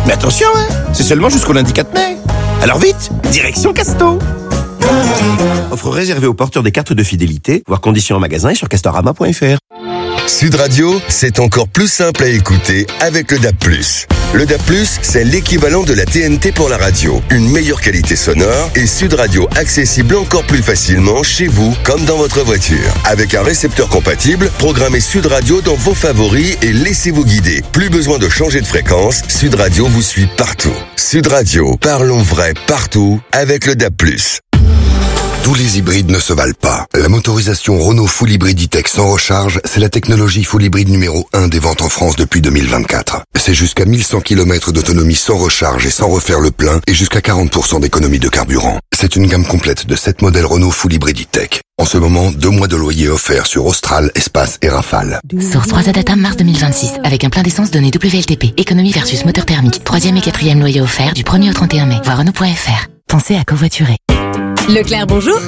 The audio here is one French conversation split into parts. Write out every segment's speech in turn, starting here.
Mais attention, c'est seulement jusqu'au lundi 4 mai. Alors vite, direction Casto. Offre réservée aux porteurs des cartes de fidélité, voir conditions en magasin et sur castorama.fr. Sud Radio, c'est encore plus simple à écouter avec le DAB+. Le DAB+, c'est l'équivalent de la TNT pour la radio. Une meilleure qualité sonore et Sud Radio accessible encore plus facilement chez vous comme dans votre voiture. Avec un récepteur compatible, programmez Sud Radio dans vos favoris et laissez-vous guider. Plus besoin de changer de fréquence, Sud Radio vous suit partout. Sud Radio, parlons vrai partout avec le DAB+. Tous les hybrides ne se valent pas. La motorisation Renault Full Hybrid E-Tech sans recharge, c'est la technologie full hybride numéro 1 des ventes en France depuis 2024. C'est jusqu'à 1100 km d'autonomie sans recharge et sans refaire le plein et jusqu'à 40% d'économie de carburant. C'est une gamme complète de 7 modèles Renault Full Hybrid E-Tech. En ce moment, 2 mois de loyer offerts sur Austral, Espace et Rafale. Source 3 Data mars 2026, avec un plein d'essence donné WLTP. Économie versus moteur thermique. 3e et 4e loyer offert du 1er au 31 mai. Voir Renault.fr. Pensez à covoiturer. Leclerc, bonjour.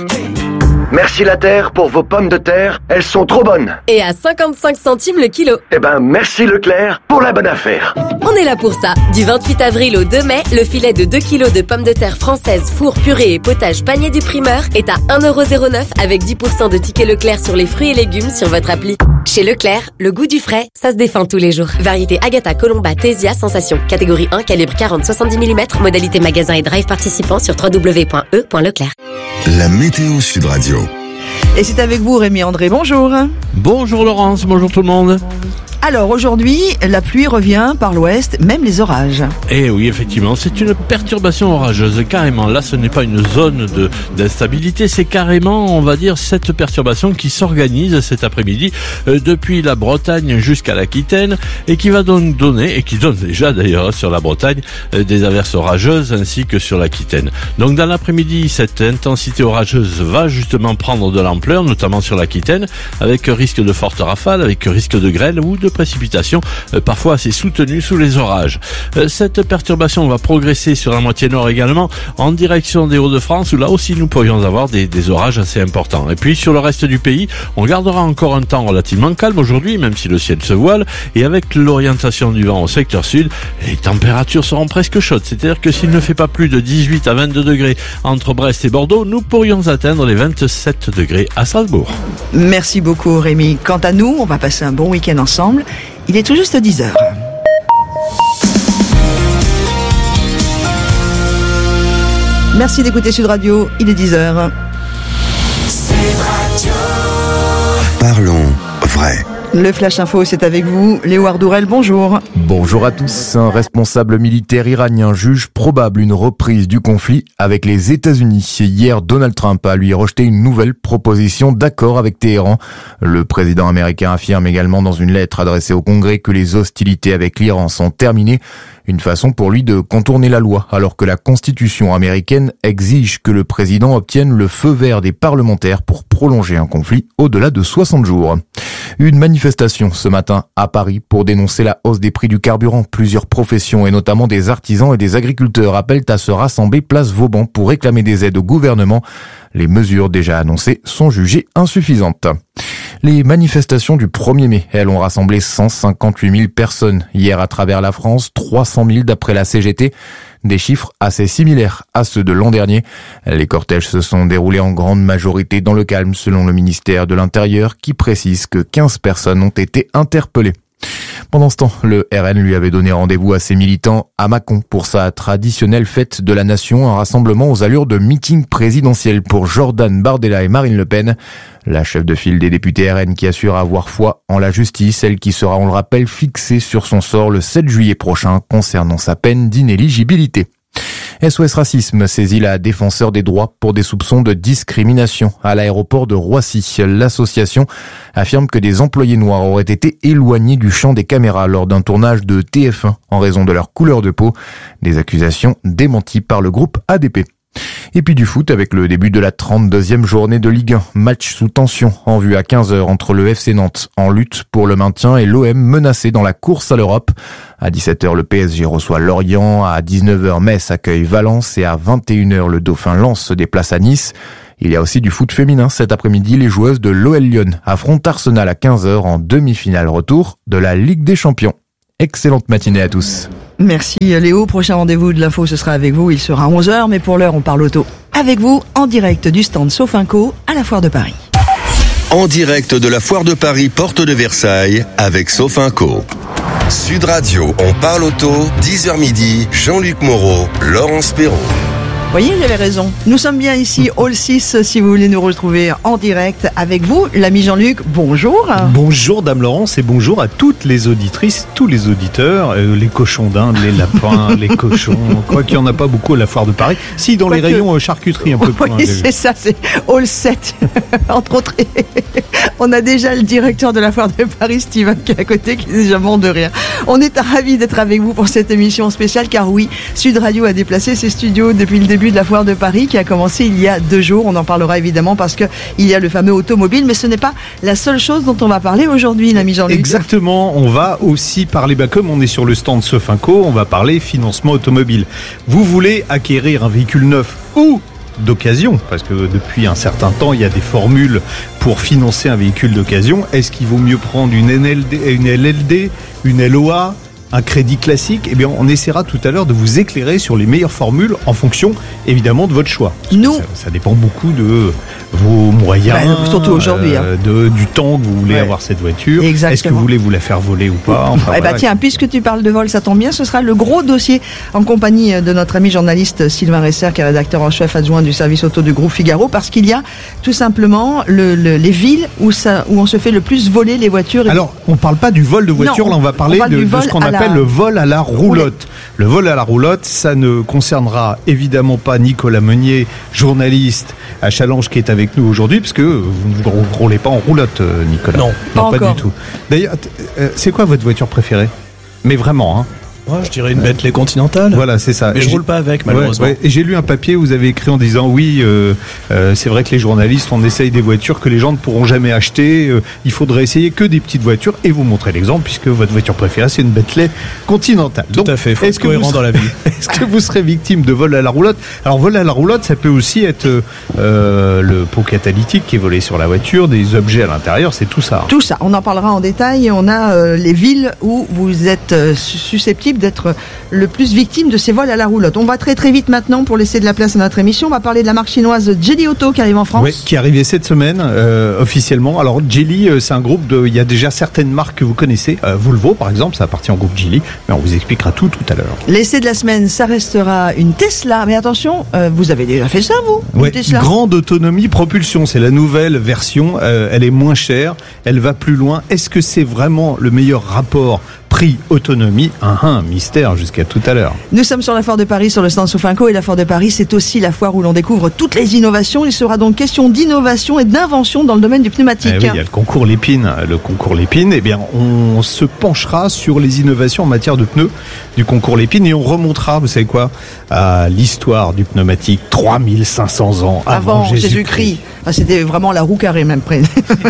Merci la Terre pour vos pommes de terre, elles sont trop bonnes. Et à 55 centimes le kilo. Eh ben, merci Leclerc pour la bonne affaire. On est là pour ça. Du 28 avril au 2 mai, le filet de 2 kilos de pommes de terre françaises, four, purée et potage panier du primeur est à 1,09€ avec 10% de tickets Leclerc sur les fruits et légumes sur votre appli. Chez Leclerc, le goût du frais, ça se défend tous les jours. Variété Agatha, Colomba, Tésia, Sensation. Catégorie 1, calibre 40-70 mm. Modalité magasin et drive participant sur www.e.leclerc. La météo Sud Radio. Et c'est avec vous Rémi André, bonjour. Bonjour Laurence, bonjour tout le monde. Alors aujourd'hui, la pluie revient par l'ouest, même les orages. Eh oui, effectivement, c'est une perturbation orageuse, carrément. Là, ce n'est pas une zone d'instabilité, c'est carrément, on va dire, cette perturbation qui s'organise cet après-midi depuis la Bretagne jusqu'à l'Aquitaine et qui va donc donner, et qui donne déjà d'ailleurs sur la Bretagne, des averses orageuses ainsi que sur l'Aquitaine. Donc dans l'après-midi, cette intensité orageuse va justement prendre de l'ampleur, notamment sur l'Aquitaine, avec risque de fortes rafales, avec risque de grêle ou de précipitations parfois assez soutenues sous les orages. Cette perturbation va progresser sur la moitié nord également en direction des Hauts-de-France où là aussi nous pourrions avoir des orages assez importants. Et puis sur le reste du pays, on gardera encore un temps relativement calme aujourd'hui, même si le ciel se voile, et avec l'orientation du vent au secteur sud, les températures seront presque chaudes. C'est-à-dire que s'il ne fait pas plus de 18 à 22 degrés entre Brest et Bordeaux, nous pourrions atteindre les 27 degrés à Strasbourg. Merci beaucoup Rémi. Quant à nous, on va passer un bon week-end ensemble. Il est tout juste 10h. Merci d'écouter Sud Radio, il est 10h. Sud Radio. Parlons vrai. Le Flash Info, c'est avec vous. Léo Ardourel, bonjour. Bonjour à tous. Un responsable militaire iranien juge probable une reprise du conflit avec les États-Unis. Hier, Donald Trump a lui rejeté une nouvelle proposition d'accord avec Téhéran. Le président américain affirme également dans une lettre adressée au Congrès que les hostilités avec l'Iran sont terminées. Une façon pour lui de contourner la loi, alors que la Constitution américaine exige que le président obtienne le feu vert des parlementaires pour prolonger un conflit au-delà de 60 jours. Une manifestation ce matin à Paris pour dénoncer la hausse des prix du carburant. Plusieurs professions et notamment des artisans et des agriculteurs appellent à se rassembler place Vauban pour réclamer des aides au gouvernement. Les mesures déjà annoncées sont jugées insuffisantes. Les manifestations du 1er mai, elles ont rassemblé 158 000 personnes hier à travers la France, 300 000 d'après la CGT. Des chiffres assez similaires à ceux de l'an dernier. Les cortèges se sont déroulés en grande majorité dans le calme selon le ministère de l'Intérieur qui précise que 15 personnes ont été interpellées. Pendant ce temps, le RN lui avait donné rendez-vous à ses militants à Mâcon pour sa traditionnelle fête de la nation, un rassemblement aux allures de meeting présidentiel pour Jordan Bardella et Marine Le Pen. La chef de file des députés RN qui assure avoir foi en la justice, elle qui sera, on le rappelle, fixée sur son sort le 7 juillet prochain concernant sa peine d'inéligibilité. SOS Racisme saisit la défenseur des droits pour des soupçons de discrimination à l'aéroport de Roissy. L'association affirme que des employés noirs auraient été éloignés du champ des caméras lors d'un tournage de TF1 en raison de leur couleur de peau. Des accusations démenties par le groupe ADP. Et puis du foot avec le début de la 32e journée de Ligue 1. Match sous tension en vue à 15h entre le FC Nantes en lutte pour le maintien et l'OM menacé dans la course à l'Europe. À 17h, le PSG reçoit Lorient. À 19h, Metz accueille Valence. Et à 21h, le Dauphin Lens se déplace à Nice. Il y a aussi du foot féminin cet après-midi. Les joueuses de l'OL Lyon affrontent Arsenal à 15h en demi-finale retour de la Ligue des Champions. Excellente matinée à tous. Merci Léo. Prochain rendez-vous de l'info, ce sera avec vous. Il sera 11h, mais pour l'heure, on parle auto. Avec vous, en direct du stand Sofinco à la Foire de Paris. En direct de la Foire de Paris, porte de Versailles, avec Sofinco. Sud Radio, on parle auto, 10h midi, Jean-Luc Moreau, Laurence Perrault. Vous voyez, j'avais raison. Nous sommes bien ici, Hall 6, si vous voulez nous retrouver en direct avec vous. L'ami Jean-Luc, bonjour. Bonjour Dame Laurence et bonjour à toutes les auditrices, tous les auditeurs, les cochons d'Inde, les lapins, les cochons, quoi qu'il n'y en a pas beaucoup à la Foire de Paris. Si, dans les rayons charcuterie un peu plus loin. Oui, c'est ça, c'est Hall 7, entre autres. On a déjà le directeur de la Foire de Paris, Steven, qui est à côté, qui est déjà mort de rire. On est ravis d'être avec vous pour cette émission spéciale, car oui, Sud Radio a déplacé ses studios depuis le début de la Foire de Paris, qui a commencé il y a 2 jours. On en parlera évidemment parce que il y a le fameux automobile, mais ce n'est pas la seule chose dont on va parler aujourd'hui, l'ami Jean-Luc. Exactement, on va aussi parler, comme on est sur le stand Sofinco, on va parler financement automobile. Vous voulez acquérir un véhicule neuf ou d'occasion, parce que depuis un certain temps, il y a des formules pour financer un véhicule d'occasion. Est-ce qu'il vaut mieux prendre une LLD, une LOA, un crédit classique? Eh bien, on essaiera tout à l'heure de vous éclairer sur les meilleures formules en fonction, évidemment, de votre choix. Ça dépend beaucoup de vos moyens, surtout aujourd'hui, du temps que vous voulez avoir cette voiture. Exactement. Est-ce que vous voulez vous la faire voler ou pas? Tiens, puisque tu parles de vol, ça tombe bien, ce sera le gros dossier en compagnie de notre ami journaliste Sylvain Resser, qui est rédacteur en chef adjoint du service auto du groupe Figaro, parce qu'il y a tout simplement les villes où on se fait le plus voler les voitures. Alors, on parle pas du vol de voiture, là on va parler de ce qu'on appelle le vol à la roulotte. Le vol à la roulotte, ça ne concernera évidemment pas Nicolas Meunier, journaliste à Challenge, qui est avec nous aujourd'hui, parce que vous ne roulez pas en roulotte, Nicolas. Non, pas du tout. D'ailleurs, c'est quoi votre voiture préférée? Mais vraiment, hein? Ouais, je dirais une Bentley Continental. Voilà, c'est ça. Mais je roule pas avec, malheureusement. Ouais. Et j'ai lu un papier où vous avez écrit en disant oui, c'est vrai que les journalistes, on essaye des voitures que les gens ne pourront jamais acheter. Il faudrait essayer que des petites voitures, et vous montrer l'exemple, puisque votre voiture préférée, c'est une Bentley Continental. Tout à fait, faut être cohérent dans la vie. Est-ce que vous serez victime de vol à la roulotte? Alors, vol à la roulotte, ça peut aussi être le pot catalytique qui est volé sur la voiture, des objets à l'intérieur, c'est tout ça. Tout ça, on en parlera en détail. On a les villes où vous êtes susceptibles d'être le plus victime de ces vols à la roulotte. On va très très vite maintenant pour laisser de la place à notre émission. On va parler de la marque chinoise Geely Auto qui arrive en France. Oui, qui est arrivée cette semaine officiellement. Alors Geely, c'est un groupe il y a déjà certaines marques que vous connaissez. Volvo par exemple, ça appartient au groupe Geely. Mais on vous expliquera tout à l'heure. L'essai de la semaine, ça restera une Tesla. Mais attention, vous avez déjà fait ça vous? Oui, grande autonomie propulsion. C'est la nouvelle version. Elle est moins chère. Elle va plus loin. Est-ce que c'est vraiment le meilleur rapport prix-autonomie? Un mystère jusqu'à tout à l'heure. Nous sommes sur la Foire de Paris, sur le stand Sofinco, et la Foire de Paris, c'est aussi la foire où l'on découvre toutes les innovations. Il sera donc question d'innovation et d'invention dans le domaine du pneumatique. Oui, il y a le concours Lépine. Le concours Lépine, eh bien, on se penchera sur les innovations en matière de pneus du concours Lépine, et on remontera, vous savez quoi, à l'histoire du pneumatique 3500 ans avant Jésus-Christ. Enfin, c'était vraiment la roue carrée même près.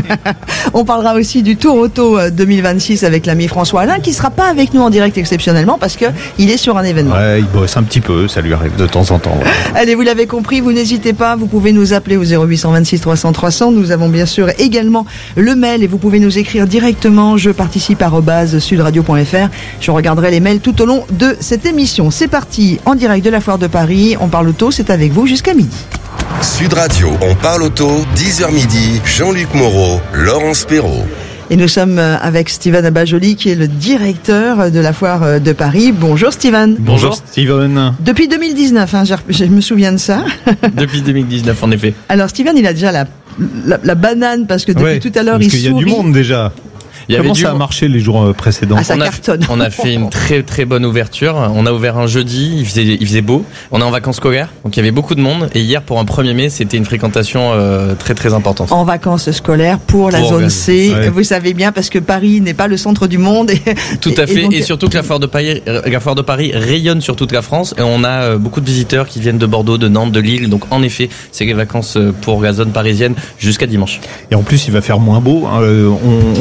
On parlera aussi du Tour Auto 2026 avec l'ami François Alain, qui sera pas avec nous en direct exceptionnellement parce que il est sur un événement. Ouais, il bosse un petit peu, ça lui arrive de temps en temps. Ouais. Allez, vous l'avez compris, vous n'hésitez pas, vous pouvez nous appeler au 0826 300 300. Nous avons bien sûr également le mail et vous pouvez nous écrire directement. Je participe @sudradio.fr. Je regarderai les mails tout au long de cette émission. C'est parti, en direct de la Foire de Paris. On parle auto, c'est avec vous jusqu'à midi. Sud Radio, on parle auto, 10h midi, Jean-Luc Moreau, Laurence Perrault. Et nous sommes avec Steven Abajoli, qui est le directeur de la Foire de Paris. Bonjour Steven. Bonjour Steven. Depuis 2019, je me souviens de ça. Depuis 2019, en effet. Alors Steven, il a déjà la banane, parce que depuis tout à l'heure, il sourit. Parce qu'il y a du monde déjà. Comment ça a marché les jours précédents? Ça cartonne. On a fait une très très bonne ouverture. On a ouvert un jeudi, il faisait beau. On est en vacances scolaires, donc il y avait beaucoup de monde. Et hier, pour un 1er mai, c'était une fréquentation très très importante. En vacances scolaires pour la zone C. Ouais. Vous savez bien, parce que Paris n'est pas le centre du monde. Tout à fait. Et surtout que la Foire de Paris rayonne sur toute la France. Et on a beaucoup de visiteurs qui viennent de Bordeaux, de Nantes, de Lille. Donc en effet, c'est les vacances pour la zone parisienne jusqu'à dimanche. Et en plus, il va faire moins beau. On m'a dit que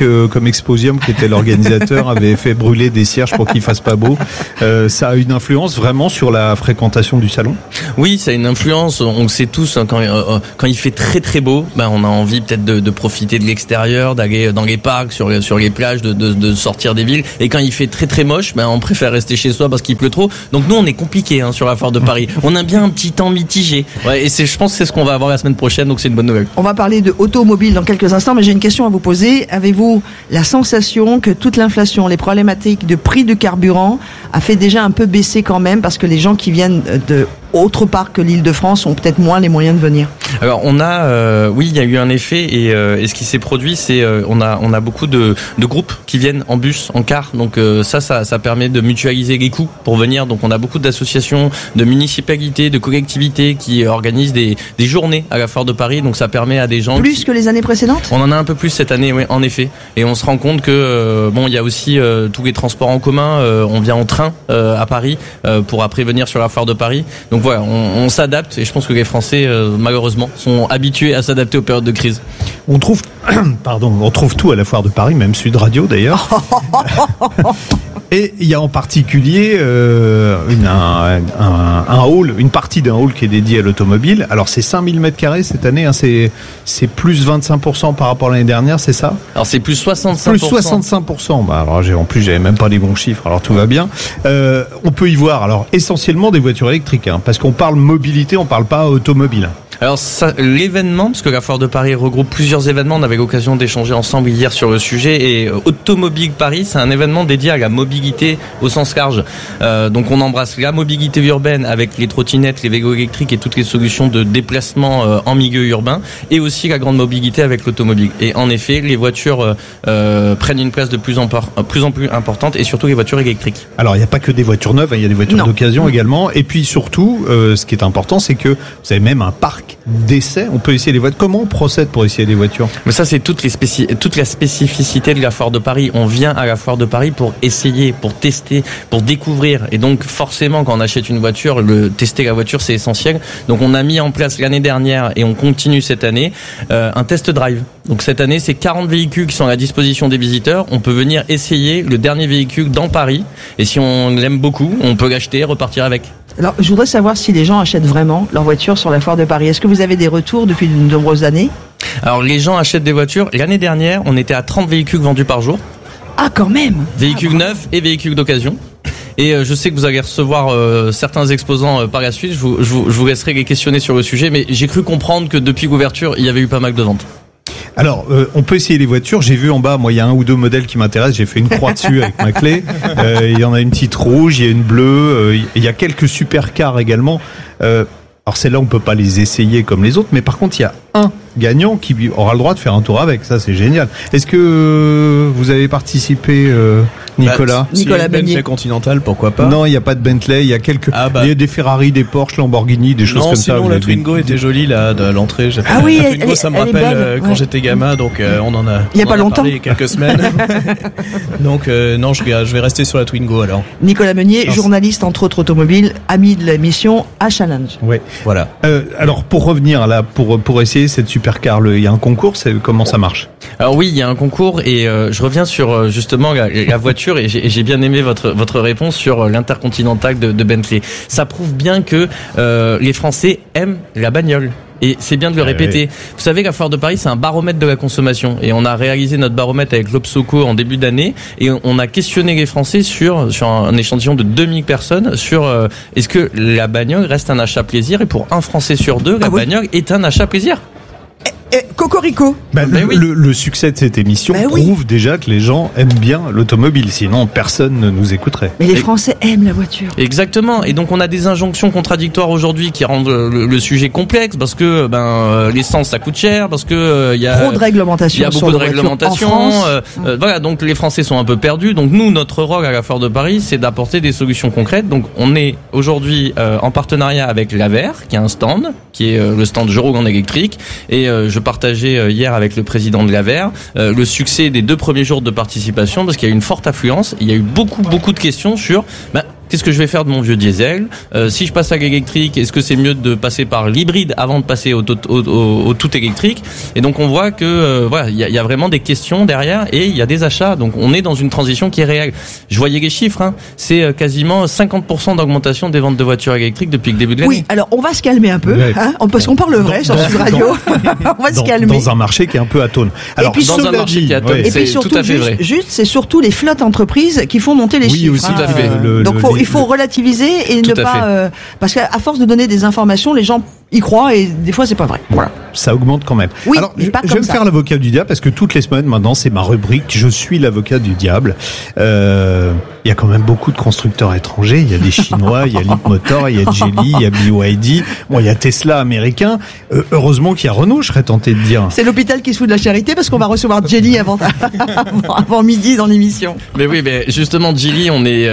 comme Exposium, qui était l'organisateur, avait fait brûler des cierges pour qu'il fasse pas beau. Ça a une influence vraiment sur la fréquentation du salon? Oui, ça a une influence. On le sait tous, hein, quand il fait très très beau, on a envie peut-être de profiter de l'extérieur, d'aller dans les parcs, sur les plages, de sortir des villes. Et quand il fait très très moche, on préfère rester chez soi parce qu'il pleut trop. Donc nous, on est compliqué sur la foire de Paris. On a bien un petit temps mitigé. Ouais, et je pense que c'est ce qu'on va avoir la semaine prochaine, donc c'est une bonne nouvelle. On va parler de automobile dans quelques instants, mais j'ai une question à vous poser. Avez-vous la sensation que toute l'inflation, les problématiques de prix du carburant a fait déjà un peu baisser quand même, parce que les gens qui viennent de autre part que l'Île-de-France ont peut-être moins les moyens de venir? Alors on a, oui, il y a eu un effet et ce qui s'est produit, c'est on a beaucoup de groupes qui viennent en bus, en car. Donc ça permet de mutualiser les coûts pour venir. Donc on a beaucoup d'associations, de municipalités, de collectivités qui organisent des journées à la foire de Paris. Donc ça permet à des gens que les années précédentes. On en a un peu plus cette année, oui, en effet. Et on se rend compte que il y a aussi tous les transports en commun. On vient en train à Paris pour après venir sur la foire de Paris. Donc voilà, on s'adapte et je pense que les Français malheureusement sont habitués à s'adapter aux périodes de crise. On trouve tout à la foire de Paris, même Sud Radio d'ailleurs. Et il y a en particulier un hall, une partie d'un hall qui est dédié à l'automobile. Alors c'est 5000 m² cette année, c'est plus 25% par rapport à l'année dernière, c'est ça? Alors c'est plus 65%. Plus 65%. Alors en plus j'avais même pas les bons chiffres, alors tout va bien. On peut y voir alors essentiellement des voitures électriques, parce qu'on parle mobilité, on parle pas automobile. Alors l'événement, parce que la foire de Paris regroupe plusieurs événements, on avait l'occasion d'échanger ensemble hier sur le sujet, et Automobile Paris, c'est un événement dédié à la mobilité au sens large. Donc on embrasse la mobilité urbaine avec les trottinettes, les vélos électriques et toutes les solutions de déplacement en milieu urbain, et aussi la grande mobilité avec l'automobile. Et en effet, les voitures prennent une place de plus en plus importante, et surtout les voitures électriques. Alors il n'y a pas que des voitures neuves, il y a des voitures d'occasion également, et puis surtout, ce qui est important, c'est que vous avez même un parc d'essais. On peut essayer les voitures. Comment on procède pour essayer des voitures? Mais ça, c'est toute la spécificité de la foire de Paris. On vient à la foire de Paris pour essayer, pour tester, pour découvrir. Et donc, forcément, quand on achète une voiture, tester la voiture, c'est essentiel. Donc, on a mis en place l'année dernière, et on continue cette année, un test drive. Donc, cette année, c'est 40 véhicules qui sont à la disposition des visiteurs. On peut venir essayer le dernier véhicule dans Paris. Et si on l'aime beaucoup, on peut l'acheter, repartir avec. Alors, je voudrais savoir si les gens achètent vraiment leur voiture sur la foire de Paris. Est-ce que vous avez des retours depuis de nombreuses années? Alors, les gens achètent des voitures. L'année dernière, on était à 30 véhicules vendus par jour. Ah, quand même! Véhicules neufs et véhicules d'occasion. Et je sais que vous allez recevoir certains exposants par la suite. Je vous laisserai les questionner sur le sujet. Mais j'ai cru comprendre que depuis l'ouverture, il y avait eu pas mal de ventes. Alors, on peut essayer les voitures. J'ai vu en bas, moi, il y a un ou deux modèles qui m'intéressent. J'ai fait une croix dessus avec ma clé. Il y en a une petite rouge, il y a une bleue. Il y a quelques supercars également. Alors celles-là, on peut pas les essayer comme les autres, mais par contre, il y a un gagnant qui aura le droit de faire un tour avec. Ça, c'est génial. Est-ce que vous avez participé, Nicolas? Nicolas Beignet. Bentley Continental, pourquoi pas? Non, il n'y a pas de Bentley. Il y a il y a des Ferrari, des Porsche, Lamborghini, des choses comme ça. Non, sinon la Twingo était jolie là de l'entrée. Ah oui, la Twingo, ça me rappelle quand j'étais gamin, donc on en a. Il y a pas longtemps. Il y a quelques semaines. Donc non, je vais rester sur la Twingo alors. Nicolas Beignet, journaliste entre autres automobile, ami de l'émission à Challenge. Oui. Voilà. Alors pour revenir là, pour essayer cette supercar, il y a un concours. Comment ça marche? Alors oui, il y a un concours et je reviens sur justement la voiture et j'ai bien aimé votre réponse sur l'Intercontinental de Bentley. Ça prouve bien que les Français aiment la bagnole. Et c'est bien de le répéter. Oui. Vous savez, la foire de Paris, c'est un baromètre de la consommation. Et on a réalisé notre baromètre avec l'Obsoco en début d'année. Et on a questionné les Français sur un échantillon de 2000 personnes sur est-ce que la bagnole reste un achat plaisir. Et pour un Français sur deux, la bagnole est un achat plaisir. Cocorico. Le succès de cette émission prouve déjà que les gens aiment bien l'automobile, sinon personne ne nous écouterait. Mais les Français aiment la voiture. Exactement. Et donc on a des injonctions contradictoires aujourd'hui qui rendent le sujet complexe parce que l'essence ça coûte cher, parce que il y a trop de réglementation. Il y a beaucoup de réglementation. Voilà, donc les Français sont un peu perdus. Donc nous, notre rôle à la foire de Paris, c'est d'apporter des solutions concrètes. Donc on est aujourd'hui en partenariat avec l'Aver, qui a un stand, qui est le stand Je roule en électrique, et je partageais hier avec le président de l'Aver le succès des 2 premiers jours de participation parce qu'il y a eu une forte affluence. Il y a eu beaucoup de questions sur qu'est-ce que je vais faire de mon vieux diesel? Si je passe à l'électrique, est-ce que c'est mieux de passer par l'hybride avant de passer au tout électrique? Et donc on voit que voilà, il y a vraiment des questions derrière et il y a des achats. Donc on est dans une transition qui est réelle. Je voyais les chiffres, hein, c'est quasiment 50% d'augmentation des ventes de voitures électriques depuis le début de l'année. Oui, alors on va se calmer un peu, hein, parce qu'on parle vrai sur Sud Radio. On va se calmer. Dans un marché qui est un peu atone. Alors, dans un marché qui est atone, c'est surtout, tout à fait vrai. C'est surtout les flottes entreprises qui font monter les chiffres. Oui, tout à fait. Donc il faut relativiser et ne pas parce qu'à force de donner des informations, les gens y croient et des fois c'est pas vrai. Voilà, ça augmente quand même. Oui, alors mais pas je vais me faire l'avocat du diable parce que toutes les semaines maintenant c'est ma rubrique. Je suis l'avocat du diable. Il y a quand même beaucoup de constructeurs étrangers. Il y a des Chinois, il y a Leapmotor, il y a Geely, il y a BYD. Bon, il y a Tesla américain. Heureusement qu'il y a Renault, je serais tenté de dire. C'est l'hôpital qui se fout de la charité parce qu'on va recevoir Geely avant midi dans l'émission. Mais oui, mais justement Geely, on est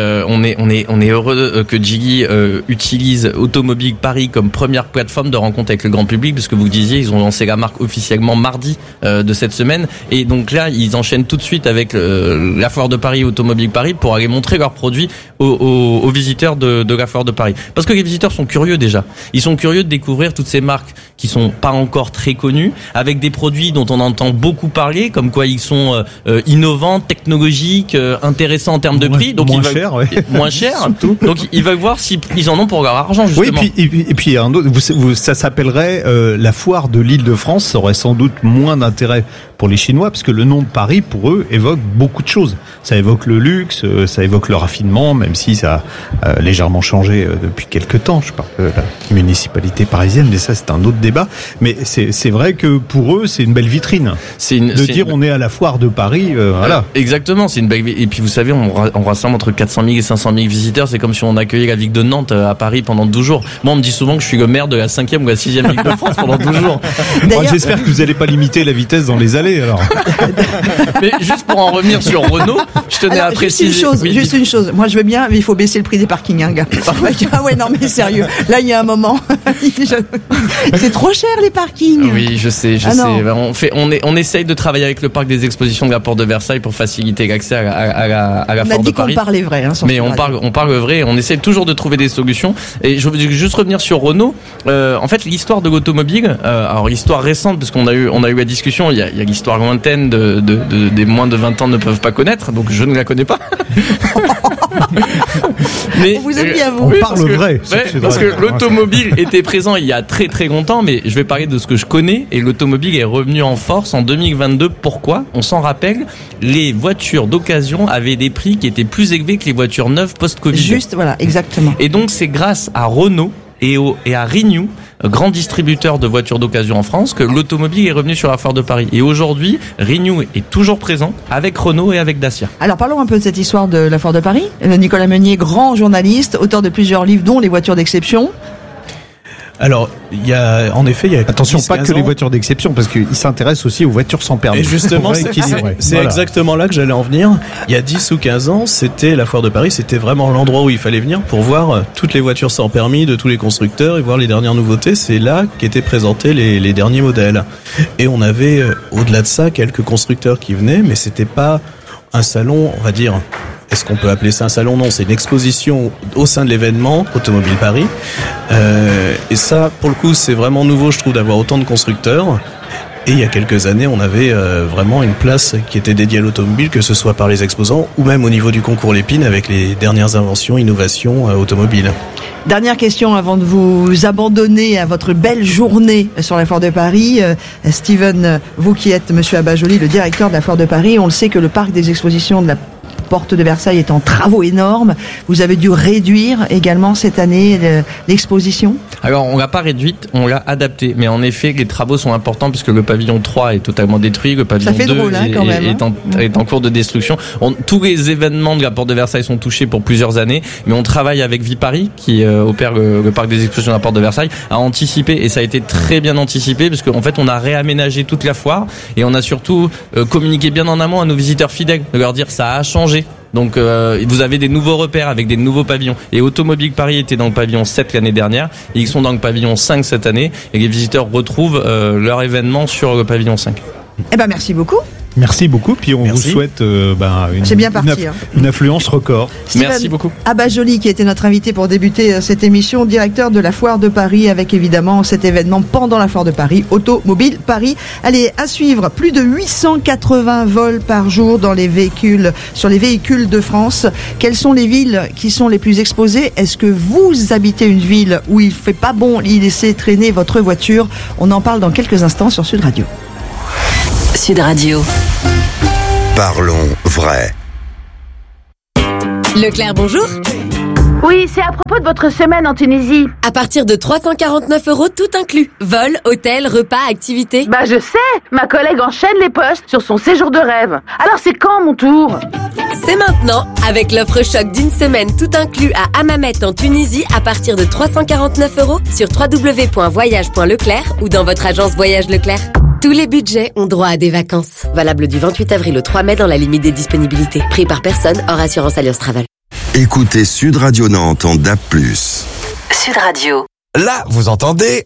heureux que Geely utilise Automobile Paris comme première plateforme de rencontre avec le grand public, parce que vous disiez, ils ont lancé la marque officiellement mardi de cette semaine, et donc là ils enchaînent tout de suite avec la foire de Paris, Automobile Paris, pour aller montrer leurs produits aux visiteurs de la foire de Paris, parce que les visiteurs sont curieux déjà, ils sont curieux de découvrir toutes ces marques qui sont pas encore très connues, avec des produits dont on entend beaucoup parler, comme quoi ils sont innovants, technologiques, intéressants en termes de prix, donc moins cher, moins cher, donc ils veulent voir s'ils en ont pour leur argent justement. Oui, et puis il y a un autre, ça s'appellerait la foire de l'Île-de-France. Ça aurait sans doute moins d'intérêt pour les Chinois, parce que le nom de Paris, pour eux, évoque beaucoup de choses. Ça évoque le luxe, ça évoque le raffinement, même si ça a légèrement changé depuis quelques temps. Je parle de la municipalité parisienne, mais ça, c'est un autre débat. Mais c'est vrai que pour eux, c'est une belle vitrine. On est à la foire de Paris, voilà. Exactement, c'est une belle. Et puis vous savez, on rassemble entre 400 000 et 500 000 visiteurs. C'est comme si on accueillait la ville de Nantes à Paris pendant 12 jours. Moi, on me dit souvent que je suis le maire de la 5e ou la 6e ville de France pendant 12 jours. J'espère que vous n'allez pas limiter la vitesse dans les allées, alors. Mais juste pour en revenir sur Renault, je tenais à préciser. Juste une chose. Moi, je veux bien, mais il faut baisser le prix des parkings, hein, gars. Ah ouais, non, mais sérieux. Là, il y a un moment. C'est trop cher, les parkings. Oui, je sais. On essaye de travailler avec le parc des expositions de la Porte de Versailles pour faciliter l'accès à la foire de Paris. On a dit qu'on parlait vrai, hein, mais on parle vrai. On essaie toujours de trouver des solutions. Et je veux juste revenir sur Renault. En fait, l'histoire de l'automobile, alors l'histoire récente, parce qu'on a eu la discussion, il y a l'histoire lointaine des moins de 20 ans ne peuvent pas connaître, donc je ne la connais pas. Mais on vous aime bien, vous. On parle vrai. Parce que l'automobile était présent il y a très très longtemps, mais je vais parler de ce que je connais, et l'automobile est revenu en force en 2022. Pourquoi? On s'en rappelle, les voitures d'occasion avaient des prix qui étaient plus élevés que les voitures neuves post-Covid. Juste, voilà, exactement. Et donc c'est grâce à Renault et à Renew, grand distributeur de voitures d'occasion en France, que l'automobile est revenu sur la foire de Paris. Et aujourd'hui, Renew est toujours présent avec Renault et avec Dacia. Alors parlons un peu de cette histoire de la foire de Paris. Nicolas Meunier, grand journaliste, auteur de plusieurs livres, dont Les voitures d'exception. Alors, attention, pas que les voitures d'exception, parce qu'il s'intéresse aussi aux voitures sans permis. Et justement, c'est exactement là que j'allais en venir. Il y a 10 ou 15 ans, c'était la foire de Paris, c'était vraiment l'endroit où il fallait venir pour voir toutes les voitures sans permis de tous les constructeurs et voir les dernières nouveautés. C'est là qu'étaient présentés les derniers modèles. Et on avait, au-delà de ça, quelques constructeurs qui venaient, mais c'était pas un salon, on va dire. Est-ce qu'on peut appeler ça un salon? Non, c'est une exposition au sein de l'événement Automobile Paris. Et ça, pour le coup, c'est vraiment nouveau, je trouve, d'avoir autant de constructeurs. Et il y a quelques années, on avait vraiment une place qui était dédiée à l'automobile, que ce soit par les exposants ou même au niveau du concours Lépine avec les dernières inventions, innovations automobiles. Dernière question avant de vous abandonner à votre belle journée sur la foire de Paris. Steven, vous qui êtes monsieur Abajoli, le directeur de la foire de Paris, on le sait que le parc des expositions de la Porte de Versailles est en travaux énormes. Vous avez dû réduire également cette année l'exposition? Alors, on l'a pas réduite, on l'a adaptée. Mais en effet, les travaux sont importants puisque le pavillon 3 est totalement détruit. Le pavillon 2 est en cours de destruction. Tous les événements de la Porte de Versailles sont touchés pour plusieurs années. Mais on travaille avec Viparis, qui opère le parc des expositions de la Porte de Versailles, à anticiper. Et ça a été très bien anticipé parce qu'en fait, on a réaménagé toute la foire. Et on a surtout communiqué bien en amont à nos visiteurs fidèles, de leur dire ça a changé. Donc vous avez des nouveaux repères avec des nouveaux pavillons. Et Automobile Paris était dans le pavillon 7 l'année dernière, et ils sont dans le pavillon 5 cette année, et les visiteurs retrouvent leur événement sur le pavillon 5. Eh ben merci beaucoup. Merci beaucoup, puis on vous souhaite C'est bien parti, une affluence record. Steven Merci beaucoup. Abajoli, qui était notre invité pour débuter cette émission, directeur de la Foire de Paris, avec évidemment cet événement pendant la Foire de Paris, Automobile Paris. Allez, à suivre, plus de 880 vols par jour sur les véhicules de France. Quelles sont les villes qui sont les plus exposées? Est-ce que vous habitez une ville où il fait pas bon y laisser traîner votre voiture? On en parle dans quelques instants sur Sud Radio. Sud Radio. Parlons vrai. Leclerc, bonjour. Oui, c'est à propos de votre semaine en Tunisie. À partir de 349 €, tout inclus. Vol, hôtel, repas, activités. Bah je sais, ma collègue enchaîne les postes sur son séjour de rêve. Alors c'est quand mon tour? C'est maintenant, avec l'offre choc d'une semaine tout inclus à Hammamet en Tunisie à partir de 349 € sur www.voyage.leclerc ou dans votre agence Voyage Leclerc. Tous les budgets ont droit à des vacances. Valable du 28 avril au 3 mai dans la limite des disponibilités. Prix par personne, hors assurance Alliance Travel. Écoutez Sud Radio Nantes en DAB+. Sud Radio. Là, vous entendez?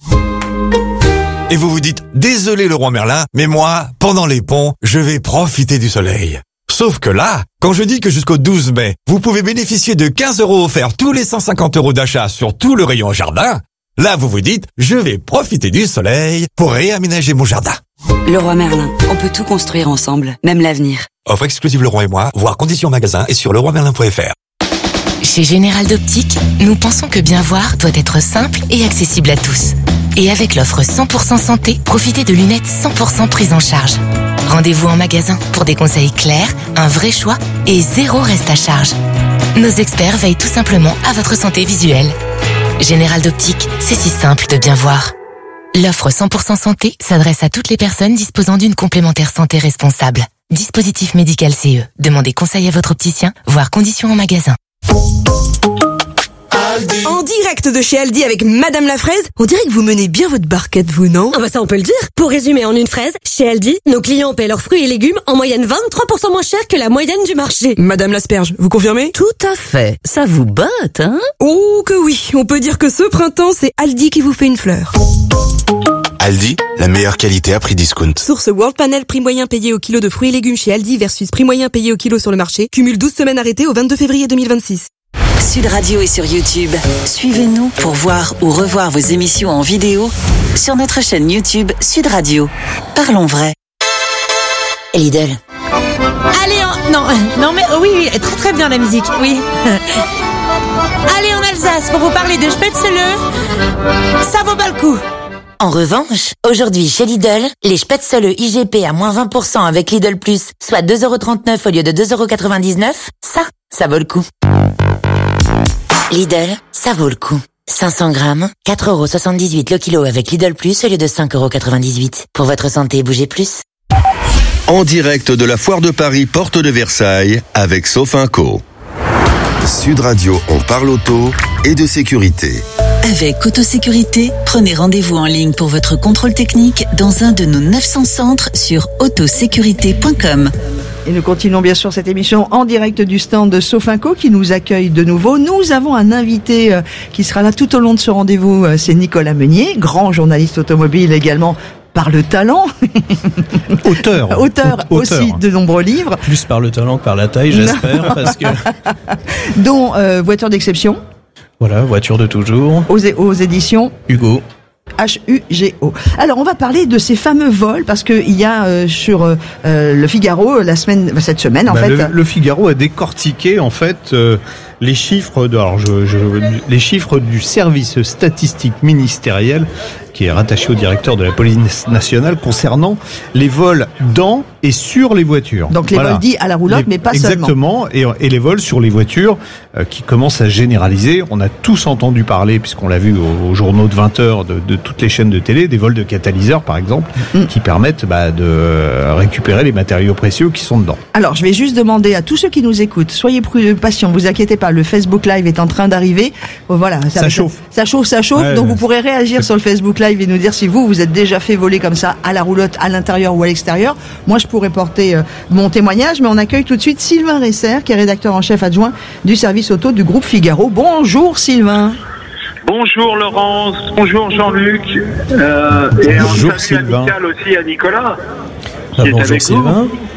Et vous vous dites, désolé Leroy Merlin, mais moi, pendant les ponts, je vais profiter du soleil. Sauf que là, quand je dis que jusqu'au 12 mai, vous pouvez bénéficier de 15 € offerts tous les 150 € d'achat sur tout le rayon jardin, là vous vous dites, je vais profiter du soleil pour réaménager mon jardin. Leroy Merlin, on peut tout construire ensemble, même l'avenir. Offre exclusive Leroy et moi, voir conditions en magasin et sur leroymerlin.fr. Chez Général d'Optique, nous pensons que bien voir doit être simple et accessible à tous. Et avec l'offre 100% santé, profitez de lunettes 100% prises en charge. Rendez-vous en magasin pour des conseils clairs, un vrai choix et 0 reste à charge. Nos experts veillent tout simplement à votre santé visuelle. Général d'Optique, c'est si simple de bien voir. L'offre 100% santé s'adresse à toutes les personnes disposant d'une complémentaire santé responsable. Dispositif médical CE. Demandez conseil à votre opticien, voire conditions en magasin. En direct de chez Aldi avec Madame la Fraise, on dirait que vous menez bien votre barquette, vous, non? Ah bah ça on peut le dire. Pour résumer en une phrase, chez Aldi, nos clients paient leurs fruits et légumes en moyenne 23% moins cher que la moyenne du marché. Madame l'Asperge, vous confirmez? Tout à fait. Ça vous botte, hein? Oh que oui, on peut dire que ce printemps, c'est Aldi qui vous fait une fleur. Aldi, la meilleure qualité à prix discount. Source World Panel, prix moyen payé au kilo de fruits et légumes chez Aldi versus prix moyen payé au kilo sur le marché. Cumule 12 semaines arrêtées au 22 février 2026. Sud Radio est sur YouTube. Suivez-nous pour voir ou revoir vos émissions en vidéo sur notre chaîne YouTube Sud Radio. Parlons vrai. Lidl. Allez, non mais oui, très très bien la musique, oui. Allez en Alsace pour vous parler de Spätzle. Ça vaut pas le coup. En revanche, aujourd'hui chez Lidl, les Spätzle IGP à moins 20% avec Lidl Plus, soit 2,39 € au lieu de 2,99 €, ça vaut le coup. Lidl, ça vaut le coup. 500 grammes, 4,78 € le kilo avec Lidl Plus au lieu de 5,98 €. Pour votre santé, bougez plus. En direct de la Foire de Paris, porte de Versailles, avec Sofinco. Sud Radio, on parle auto et de sécurité. Avec Autosécurité, prenez rendez-vous en ligne pour votre contrôle technique dans un de nos 900 centres sur autosécurité.com. Et nous continuons bien sûr cette émission en direct du stand de Sofinco qui nous accueille de nouveau. Nous avons un invité qui sera là tout au long de ce rendez-vous, c'est Nicolas Meunier, grand journaliste automobile également par le talent. Auteur aussi de nombreux livres. Plus par le talent que par la taille, j'espère. Parce que... dont Voiture d'exception. Voilà, voiture de toujours. Aux éditions Hugo. HUGO. Alors on va parler de ces fameux vols parce que il y a sur le Figaro cette semaine en fait. Le Figaro a décortiqué en fait les chiffres les chiffres du service statistique ministériel qui est rattaché au directeur de la police nationale concernant les vols dans et sur les voitures. Donc les vols dits à la roulotte, mais pas exactement, seulement. Et les vols sur les voitures qui commencent à généraliser. On a tous entendu parler, puisqu'on l'a vu aux journaux de 20 heures de toutes les chaînes de télé, des vols de catalyseurs par exemple, qui permettent de récupérer les matériaux précieux qui sont dedans. Alors je vais juste demander à tous ceux qui nous écoutent, soyez patients, vous inquiétez pas, le Facebook Live est en train d'arriver. Voilà, ça chauffe. Ça chauffe. Ouais, donc vous pourrez réagir sur le Facebook Live et nous dire si vous êtes déjà fait voler comme ça à la roulotte, à l'intérieur ou à l'extérieur. Moi, je pourrais porter mon témoignage, mais on accueille tout de suite Sylvain Resser, qui est rédacteur en chef adjoint du service auto du groupe Figaro. Bonjour Sylvain. Bonjour Laurence, bonjour Jean-Luc, et un salut amical aussi à Nicolas. Bonjour Sylvain.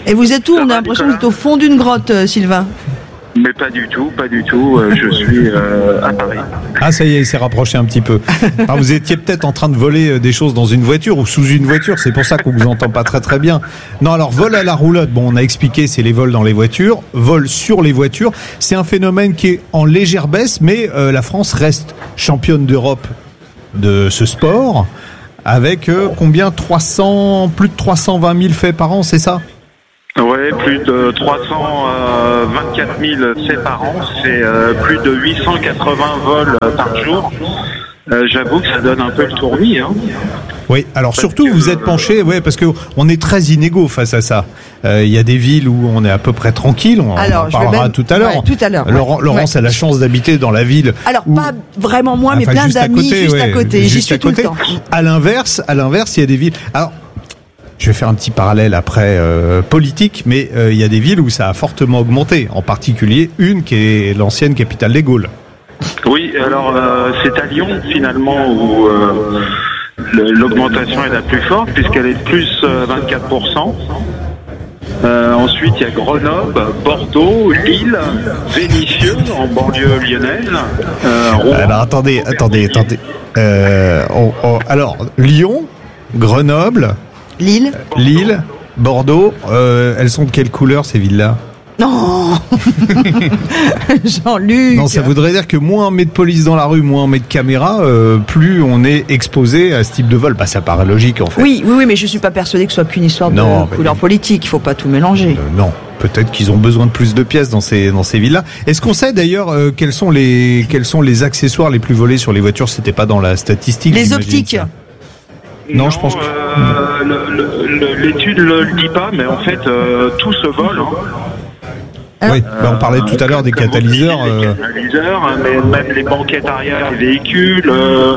Et vous êtes où? On a l'impression que vous êtes au fond d'une grotte, Sylvain. Mais pas du tout. Je suis à Paris. Ah, ça y est, il s'est rapproché un petit peu. Alors, vous étiez peut-être en train de voler des choses dans une voiture ou sous une voiture, c'est pour ça qu'on vous entend pas très très bien. Non, alors, vol à la roulotte, bon, on a expliqué, c'est les vols dans les voitures. Vol sur les voitures, c'est un phénomène qui est en légère baisse, mais la France reste championne d'Europe de ce sport, avec combien? Plus de 320 000 faits par an, c'est ça? Ouais, plus de 324 000 faits par an, c'est plus de 880 vols par jour. J'avoue que ça donne un peu le tournis. Hein. Oui, alors surtout vous êtes penché, parce que on est très inégaux face à ça. Il y a des villes où on est à peu près tranquille, on en parlera tout à l'heure. Tout à l'heure. Laurence a la chance d'habiter dans la ville. Alors pas vraiment moi, mais plein d'amis juste à côté. J'y suis tout le temps. À l'inverse, il y a des villes. Alors, je vais faire un petit parallèle après politique, mais il y a des villes où ça a fortement augmenté, en particulier une qui est l'ancienne capitale des Gaules. Oui, alors c'est à Lyon finalement où l'augmentation est la plus forte puisqu'elle est de plus 24%. Ensuite, il y a Grenoble, Bordeaux, Lille, Vénissieux en banlieue lyonnaise. Alors attendez. Alors Lyon, Grenoble, Lille, Bordeaux, elles sont de quelle couleur ces villes-là? Non. Jean-Luc. Non, ça voudrait dire que moins on met de police dans la rue, moins on met de caméras, plus on est exposé à ce type de vol. Ça paraît logique en fait. Oui, mais je suis pas persuadé que ce soit qu'une histoire de couleur politique. Il faut pas tout mélanger. Non. Peut-être qu'ils ont besoin de plus de pièces dans ces villes-là. Est-ce qu'on sait d'ailleurs quels sont les accessoires les plus volés sur les voitures? C'était pas dans la statistique. Les optiques. Non, je pense que l'étude ne le dit pas, mais en fait tout se vole. Oui, on parlait tout à l'heure des catalyseurs. Mais même les banquettes arrière des véhicules,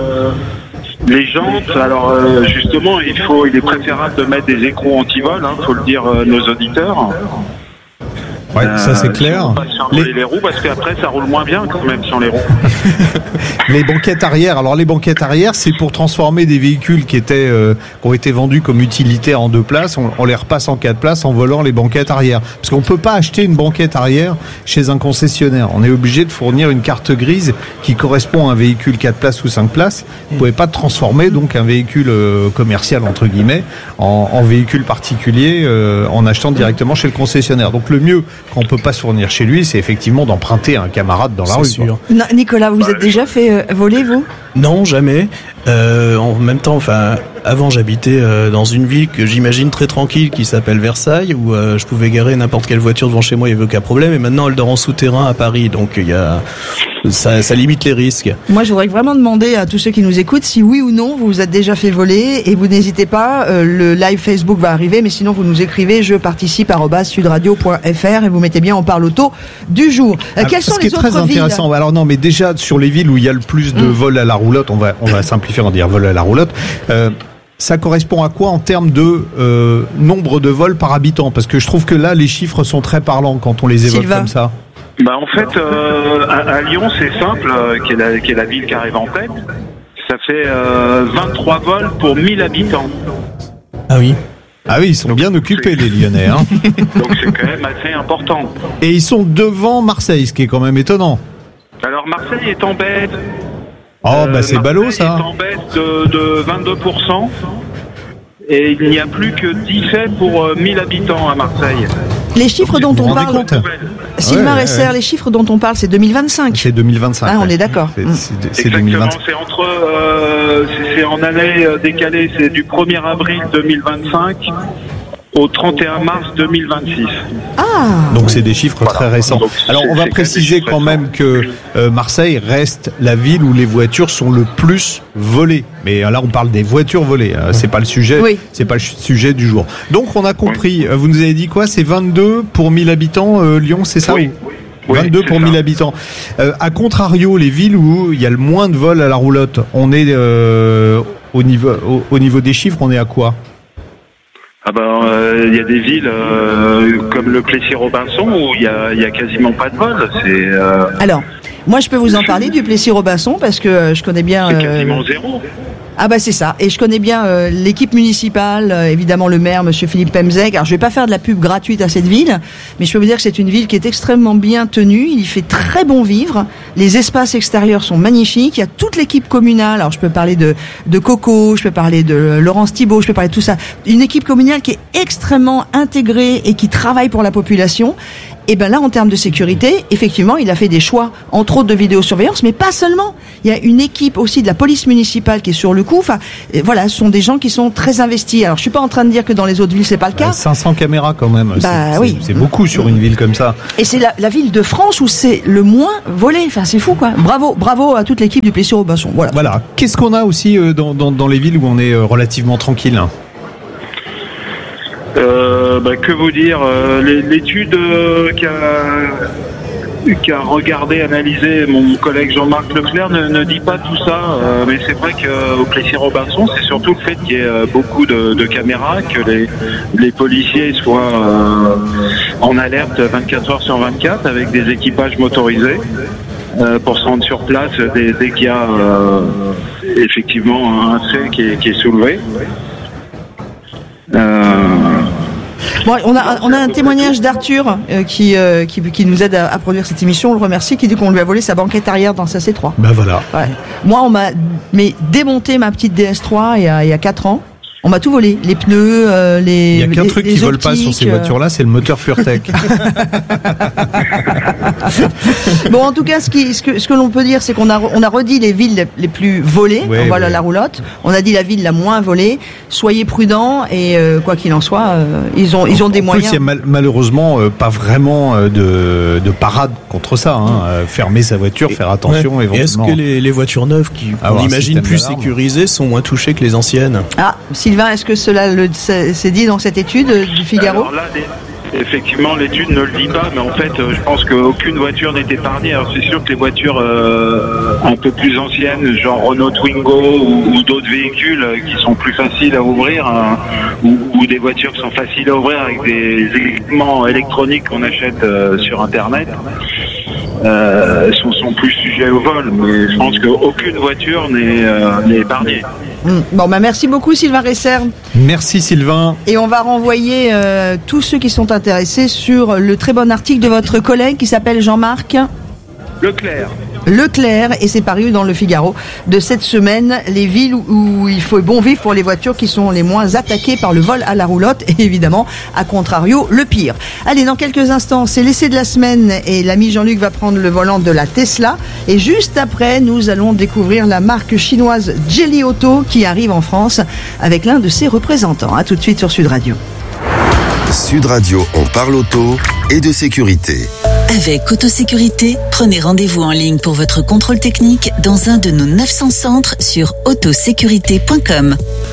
les jantes. Alors justement, il est préférable de mettre des écrous anti-vol, faut le dire nos auditeurs. Ouais, ça c'est clair. Les roues, parce qu'après ça roule moins bien quand même sur les roues. Les banquettes arrière. Alors les banquettes arrière, c'est pour transformer des véhicules qui ont été vendus comme utilitaires en 2 places. On les repasse en 4 places en volant les banquettes arrière. Parce qu'on peut pas acheter une banquette arrière chez un concessionnaire. On est obligé de fournir une carte grise qui correspond à un véhicule 4 places ou 5 places. Vous pouvez pas transformer donc un véhicule commercial entre guillemets en véhicule particulier en achetant directement chez le concessionnaire. Donc le mieux quand on peut pas se fournir chez lui, c'est effectivement d'emprunter à un camarade dans la rue. Sûr. Non, Nicolas, vous êtes déjà fait voler, vous? Non, jamais. En même temps, avant j'habitais dans une ville que j'imagine très tranquille qui s'appelle Versailles, où je pouvais garer n'importe quelle voiture devant chez moi, il n'y avait aucun problème. Et maintenant, elle dort en souterrain à Paris, donc ça limite les risques. Moi, je voudrais vraiment demander à tous ceux qui nous écoutent si oui ou non vous vous êtes déjà fait voler, et vous n'hésitez pas, le live Facebook va arriver, mais sinon vous nous écrivez je participe @sudradio.fr et vous mettez bien on parle auto du jour. Quelles sont les autres villes? Ce qui est très intéressant, alors non, mais déjà sur les villes où il y a le plus de vols à la roulotte, on va simplifier en dire vol à la roulotte. Ça correspond à quoi en termes de nombre de vols par habitant? Parce que je trouve que là, les chiffres sont très parlants quand on les évoque comme ça. En fait, à Lyon, c'est simple, qui est la ville qui arrive en tête. Ça fait 23 vols pour 1000 habitants. Ah oui. Ah oui, ils sont bien occupés les Lyonnais. Hein. Donc c'est quand même assez important. Et ils sont devant Marseille, ce qui est quand même étonnant. Alors Marseille est en baisse. Oh, c'est ballot ça. Marseille est en baisse de 22%. Et il n'y a plus que 10 faits pour 1000 habitants à Marseille. Les chiffres dont on parle, Sylvain Resser, les chiffres dont on parle, c'est 2025. C'est 2025. Ah, on est d'accord. C'est 2025. C'est en année décalée, c'est du 1er avril 2025 au 31 mars 2026. Donc c'est des chiffres très récents. Alors on va préciser quand même que Marseille reste la ville où les voitures sont le plus volées. Mais là on parle des voitures volées. C'est pas le sujet. Oui. C'est pas le sujet du jour. Donc on a compris. Vous nous avez dit quoi? C'est 22 pour 1000 habitants Lyon, c'est ça? Oui. 22 pour 1000 habitants. À contrario, les villes où il y a le moins de vols à la roulotte, on est au niveau des chiffres, on est à quoi? Il y a des villes comme le Plessis-Robinson où il y a quasiment pas de vol. Alors, moi je peux vous en parler du Plessis-Robinson parce que je connais bien. C'est quasiment zéro. Ah bah c'est ça. Et je connais bien l'équipe municipale, évidemment le maire, monsieur Philippe Pemzec. Alors je vais pas faire de la pub gratuite à cette ville, mais je peux vous dire que c'est une ville qui est extrêmement bien tenue. Il y fait très bon vivre. Les espaces extérieurs sont magnifiques. Il y a toute l'équipe communale. Alors je peux parler de Coco, je peux parler de Laurence Thibault, je peux parler de tout ça. Une équipe communale qui est extrêmement intégrée et qui travaille pour la population. Et ben là, en termes de sécurité, effectivement, il a fait des choix, entre autres de vidéosurveillance, mais pas seulement. Il y a une équipe aussi de la police municipale qui est sur le coup. Enfin, voilà, ce sont des gens qui sont très investis. Alors, je suis pas en train de dire que dans les autres villes, c'est pas le cas. 500 caméras quand même. Oui. C'est beaucoup sur une ville comme ça. Et c'est la ville de France où c'est le moins volé. Enfin, c'est fou, quoi. Bravo à toute l'équipe du Plessis-Robinson. Voilà. Qu'est-ce qu'on a aussi dans les villes où on est relativement tranquille? Que vous dire, l'étude qu'a regardé, analysé mon collègue Jean-Marc Leclerc ne dit pas tout ça, mais c'est vrai qu'au Plessis-Robinson, c'est surtout le fait qu'il y ait beaucoup de caméras, que les policiers soient en alerte 24 heures sur 24 avec des équipages motorisés pour se rendre sur place dès qu'il y a effectivement un fait qui est soulevé. Bon, on a un témoignage d'Arthur qui nous aide à produire cette émission. On le remercie, qui dit qu'on lui a volé sa banquette arrière dans sa C3. Ben voilà. Ouais. Moi, on m'a démonté ma petite DS3 il y a 4 ans. On m'a tout volé, les pneus, les. Il y a qu'un truc qui vole pas sur ces voitures-là, c'est le moteur PureTech. Bon, en tout cas, ce que l'on peut dire, c'est qu'on a redit les villes les plus volées. Ouais, on vole à la roulotte. On a dit la ville la moins volée. Soyez prudents et quoi qu'il en soit, ils ont des moyens. En plus, il y a malheureusement pas vraiment de parade contre ça. Fermer sa voiture, faire attention. Ouais. Est-ce que les voitures neuves qu'on imagine plus sécurisées sont moins touchées que les anciennes? Sylvain, est-ce que cela c'est dit dans cette étude du Figaro? Alors là, effectivement, l'étude ne le dit pas, mais en fait, je pense qu'aucune voiture n'est épargnée. Alors c'est sûr que les voitures un peu plus anciennes, genre Renault Twingo ou d'autres véhicules qui sont plus faciles à ouvrir, ou des voitures qui sont faciles à ouvrir avec des équipements électroniques qu'on achète sur Internet, sont plus sujets au vol. Mais je pense qu'aucune voiture n'est épargnée. Bon, merci beaucoup Sylvain Resser. Merci Sylvain. Et on va renvoyer tous ceux qui sont intéressés sur le très bon article de votre collègue qui s'appelle Jean-Marc Leclerc, et c'est paru dans le Figaro de cette semaine, les villes où il faut bon vivre pour les voitures qui sont les moins attaquées par le vol à la roulotte, et évidemment, à contrario, le pire. Allez, dans quelques instants, c'est l'essai de la semaine et l'ami Jean-Luc va prendre le volant de la Tesla, et juste après, nous allons découvrir la marque chinoise Geely Auto qui arrive en France avec l'un de ses représentants. À tout de suite sur Sud Radio. Sud Radio, on parle auto et de sécurité. Avec Autosécurité, prenez rendez-vous en ligne pour votre contrôle technique dans un de nos 900 centres sur autosécurité.com.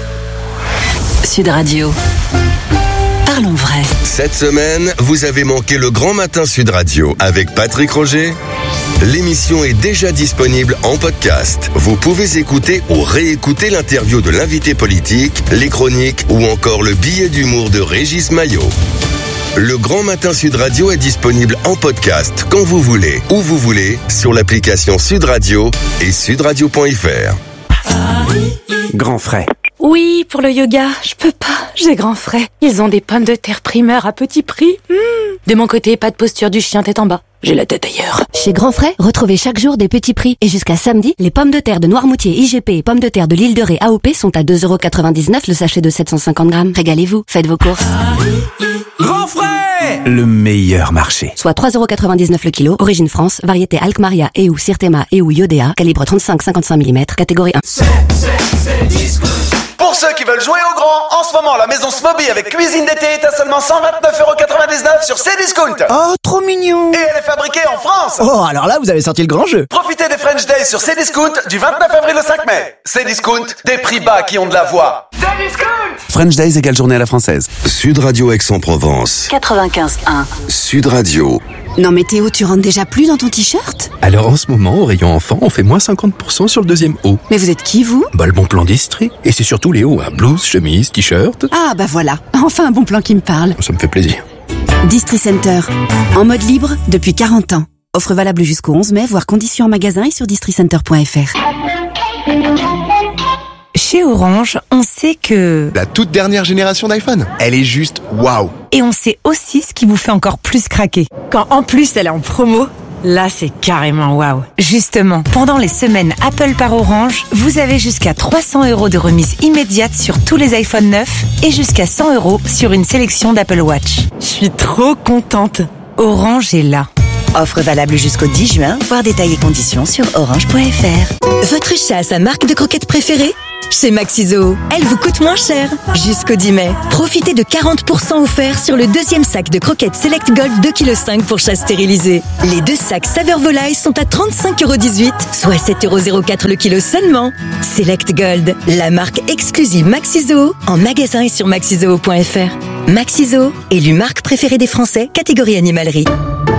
Sud Radio. Parlons vrai. Cette semaine, vous avez manqué le Grand Matin Sud Radio avec Patrick Roger. L'émission est déjà disponible en podcast. Vous pouvez écouter ou réécouter l'interview de l'invité politique, les chroniques ou encore le billet d'humour de Régis Maillot. Le Grand Matin Sud Radio est disponible en podcast quand vous voulez, où vous voulez, sur l'application Sud Radio et sudradio.fr. Grand frais. Oui, pour le yoga, je peux pas, j'ai grand frais. Ils ont des pommes de terre primeur à petit prix. De mon côté, pas de posture du chien tête en bas. J'ai la tête ailleurs. Chez Grand Frais, retrouvez chaque jour des petits prix. Et jusqu'à samedi, les pommes de terre de Noirmoutier IGP et pommes de terre de l'île de Ré AOP sont à 2,99€ le sachet de 750 grammes. Régalez-vous, faites vos courses. Grand frais! Le meilleur marché. Soit 3,99€ le kilo, origine France, variété Alkmaria et ou Sirtema et ou Iodea, calibre 35-55 mm, catégorie 1. C'est Pour ceux qui veulent jouer au grand, en ce moment, la maison Smoby avec cuisine d'été est à seulement 129,99€ sur Cdiscount. Oh, trop mignon. Et elle est fabriquée en France. Oh, alors là, vous avez sorti le grand jeu. Profitez des French Days sur Cdiscount du 29 avril au 5 mai. Cdiscount, des prix bas qui ont de la voix. Cdiscount. French Days égale journée à la française. Sud Radio Aix-en-Provence. 95.1. Sud Radio. Non mais Théo, tu rentres déjà plus dans ton t-shirt? Alors en ce moment, au rayon enfant, on fait moins 50% sur le deuxième haut. Mais vous êtes qui, vous? Bah le bon plan d'Istrie. Et c'est surtout les hauts, blouse, chemise, t-shirt. Ah bah voilà, enfin un bon plan qui me parle. Ça me fait plaisir. Distri Center, en mode libre depuis 40 ans. Offre valable jusqu'au 11 mai, voire conditions en magasin et sur districenter.fr. Chez Orange, on sait que... La toute dernière génération d'iPhone, elle est juste waouh. Et on sait aussi ce qui vous fait encore plus craquer. Quand en plus elle est en promo, là c'est carrément waouh. Justement, pendant les semaines Apple par Orange, vous avez jusqu'à 300 € de remise immédiate sur tous les iPhone 9 et jusqu'à 100 € sur une sélection d'Apple Watch. Je suis trop contente. Orange est là. Offre valable jusqu'au 10 juin, voir détails et conditions sur orange.fr. Votre chat a sa marque de croquettes préférée ? Chez Maxiso, elle vous coûte moins cher. Jusqu'au 10 mai, profitez de 40% offerts sur le deuxième sac de croquettes Select Gold 2,5 kg pour chat stérilisé. Les 2 sacs saveur volaille sont à 35,18 €, soit 7,04 € le kilo seulement. Select Gold, la marque exclusive Maxiso, en magasin et sur maxizoo.fr. Maxiso, élue marque préférée des Français, catégorie animalerie.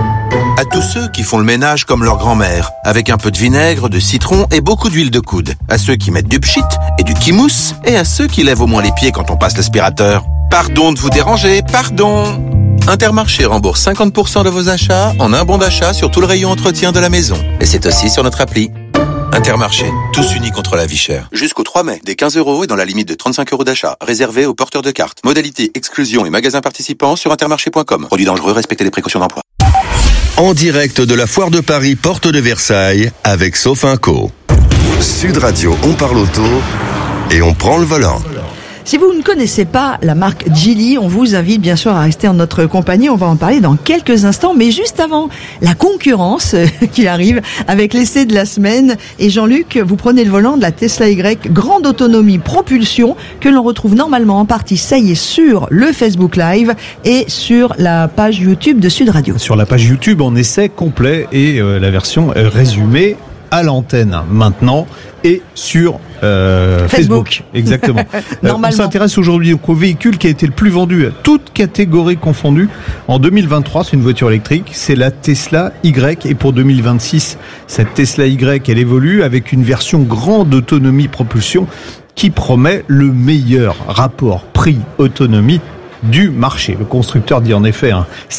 À tous ceux qui font le ménage comme leur grand-mère, avec un peu de vinaigre, de citron et beaucoup d'huile de coude. À ceux qui mettent du pchit et du kimousse, et à ceux qui lèvent au moins les pieds quand on passe l'aspirateur. Pardon de vous déranger, pardon. Intermarché rembourse 50% de vos achats en un bon d'achat sur tout le rayon entretien de la maison. Et c'est aussi sur notre appli. Intermarché, tous unis contre la vie chère. Jusqu'au 3 mai, des 15 € et dans la limite de 35 € d'achat, réservé aux porteurs de cartes. Modalité, exclusion et magasins participants sur intermarché.com. Produits dangereux, respectez les précautions d'emploi. En direct de la Foire de Paris, porte de Versailles, avec Sofinco. Sud Radio, on parle auto et on prend le volant. Si vous ne connaissez pas la marque Geely, on vous invite bien sûr à rester en notre compagnie. On va en parler dans quelques instants. Mais juste avant, la concurrence qui arrive avec l'essai de la semaine. Et Jean-Luc, vous prenez le volant de la Tesla Y grande autonomie propulsion que l'on retrouve normalement en partie, ça y est, sur le Facebook Live et sur la page YouTube de Sud Radio. Sur la page YouTube, en essai complet et la version résumée à l'antenne maintenant et sur Facebook. Exactement. On s'intéresse aujourd'hui au véhicule qui a été le plus vendu, à toutes catégories confondues. En 2023, c'est une voiture électrique, c'est la Tesla Y. Et pour 2026, cette Tesla Y, elle évolue avec une version grande autonomie propulsion qui promet le meilleur rapport prix-autonomie du marché. Le constructeur dit en effet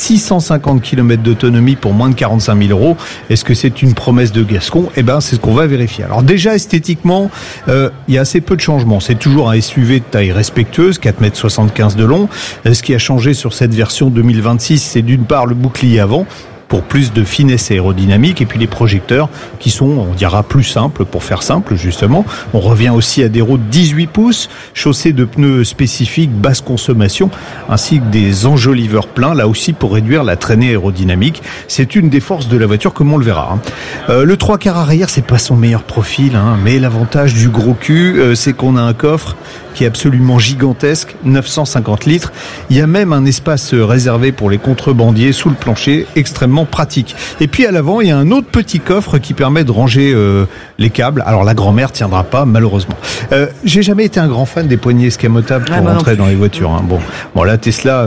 650 km d'autonomie pour moins de 45 000 €. Est-ce que c'est une promesse de Gascon ? Eh ben, c'est ce qu'on va vérifier. Alors déjà, esthétiquement, il y a assez peu de changements. C'est toujours un SUV de taille respectueuse, 4,75 m de long. Ce qui a changé sur cette version 2026, c'est d'une part le bouclier avant, pour plus de finesse aérodynamique, et puis les projecteurs qui sont, on dira, plus simples, pour faire simple justement. On revient aussi à des roues de 18 pouces, chaussées de pneus spécifiques, basse consommation, ainsi que des enjoliveurs pleins, là aussi pour réduire la traînée aérodynamique. C'est une des forces de la voiture, comme on le verra. Le 3/4 arrière, c'est pas son meilleur profil, mais l'avantage du gros cul, c'est qu'on a un coffre qui est absolument gigantesque, 950 litres. Il y a même un espace réservé pour les contrebandiers sous le plancher, extrêmement pratique. Et puis à l'avant, il y a un autre petit coffre qui permet de ranger les câbles. Alors la grand-mère tiendra pas, malheureusement. J'ai jamais été un grand fan des poignées escamotables pour rentrer dans les voitures. Bon, la Tesla,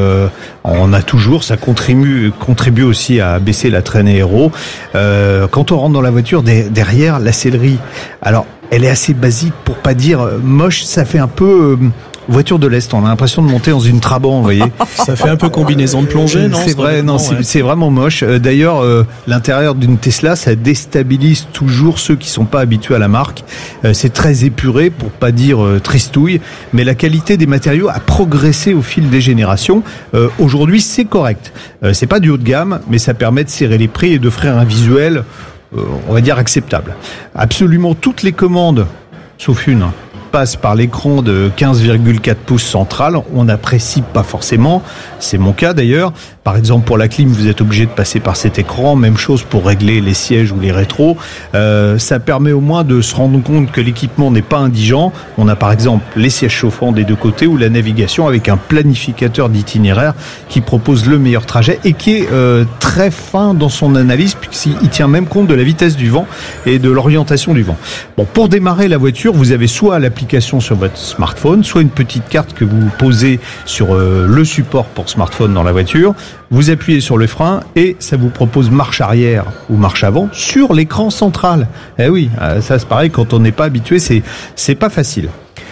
on a toujours, ça contribue aussi à baisser la traînée aéro. Quand on rentre dans la voiture, derrière la sellerie, alors elle est assez basique pour pas dire moche, ça fait un peu voiture de l'Est, on a l'impression de monter dans une Trabant, vous voyez. Ça fait un peu combinaison de plongée, non ? C'est vrai, non, c'est vraiment moche. D'ailleurs, l'intérieur d'une Tesla, ça déstabilise toujours ceux qui sont pas habitués à la marque. C'est très épuré, pour pas dire tristouille, mais la qualité des matériaux a progressé au fil des générations. Aujourd'hui, c'est correct. C'est pas du haut de gamme, mais ça permet de serrer les prix et d'offrir un visuel, on va dire, acceptable. Absolument toutes les commandes, sauf une, passe par l'écran de 15,4 pouces central. On n'apprécie pas forcément, c'est mon cas d'ailleurs. Par exemple, pour la clim, vous êtes obligé de passer par cet écran. Même chose pour régler les sièges ou les rétros. Ça permet au moins de se rendre compte que l'équipement n'est pas indigent. On a par exemple les sièges chauffants des deux côtés ou la navigation avec un planificateur d'itinéraire qui propose le meilleur trajet et qui est très fin dans son analyse puisqu'il tient même compte de la vitesse du vent et de l'orientation du vent. Bon, pour démarrer la voiture, vous avez soit l'application sur votre smartphone, soit une petite carte que vous posez sur le support pour smartphone dans la voiture. Vous appuyez sur le frein et ça vous propose marche arrière ou marche avant sur l'écran central. Eh oui, ça c'est pareil, quand on n'est pas habitué, c'est pas facile.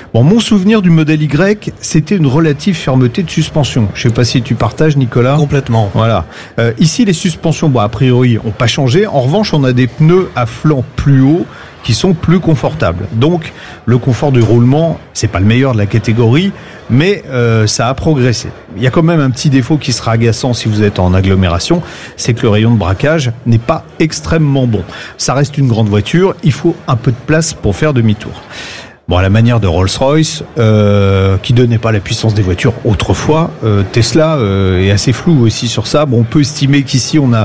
Bon, mon souvenir du modèle Y, c'était une relative fermeté de suspension. Je sais pas si tu partages, Nicolas. Complètement. Voilà. Ici, les suspensions, a priori, ont pas changé. En revanche, on a des pneus à flanc plus haut qui sont plus confortables. Donc, le confort du roulement, c'est pas le meilleur de la catégorie, mais ça a progressé. Il y a quand même un petit défaut qui sera agaçant si vous êtes en agglomération, c'est que le rayon de braquage n'est pas extrêmement bon. Ça reste une grande voiture, il faut un peu de place pour faire demi-tour. Bon, à la manière de Rolls-Royce, qui donnait pas la puissance des voitures autrefois, Tesla est assez flou aussi sur ça. Bon, on peut estimer qu'ici on a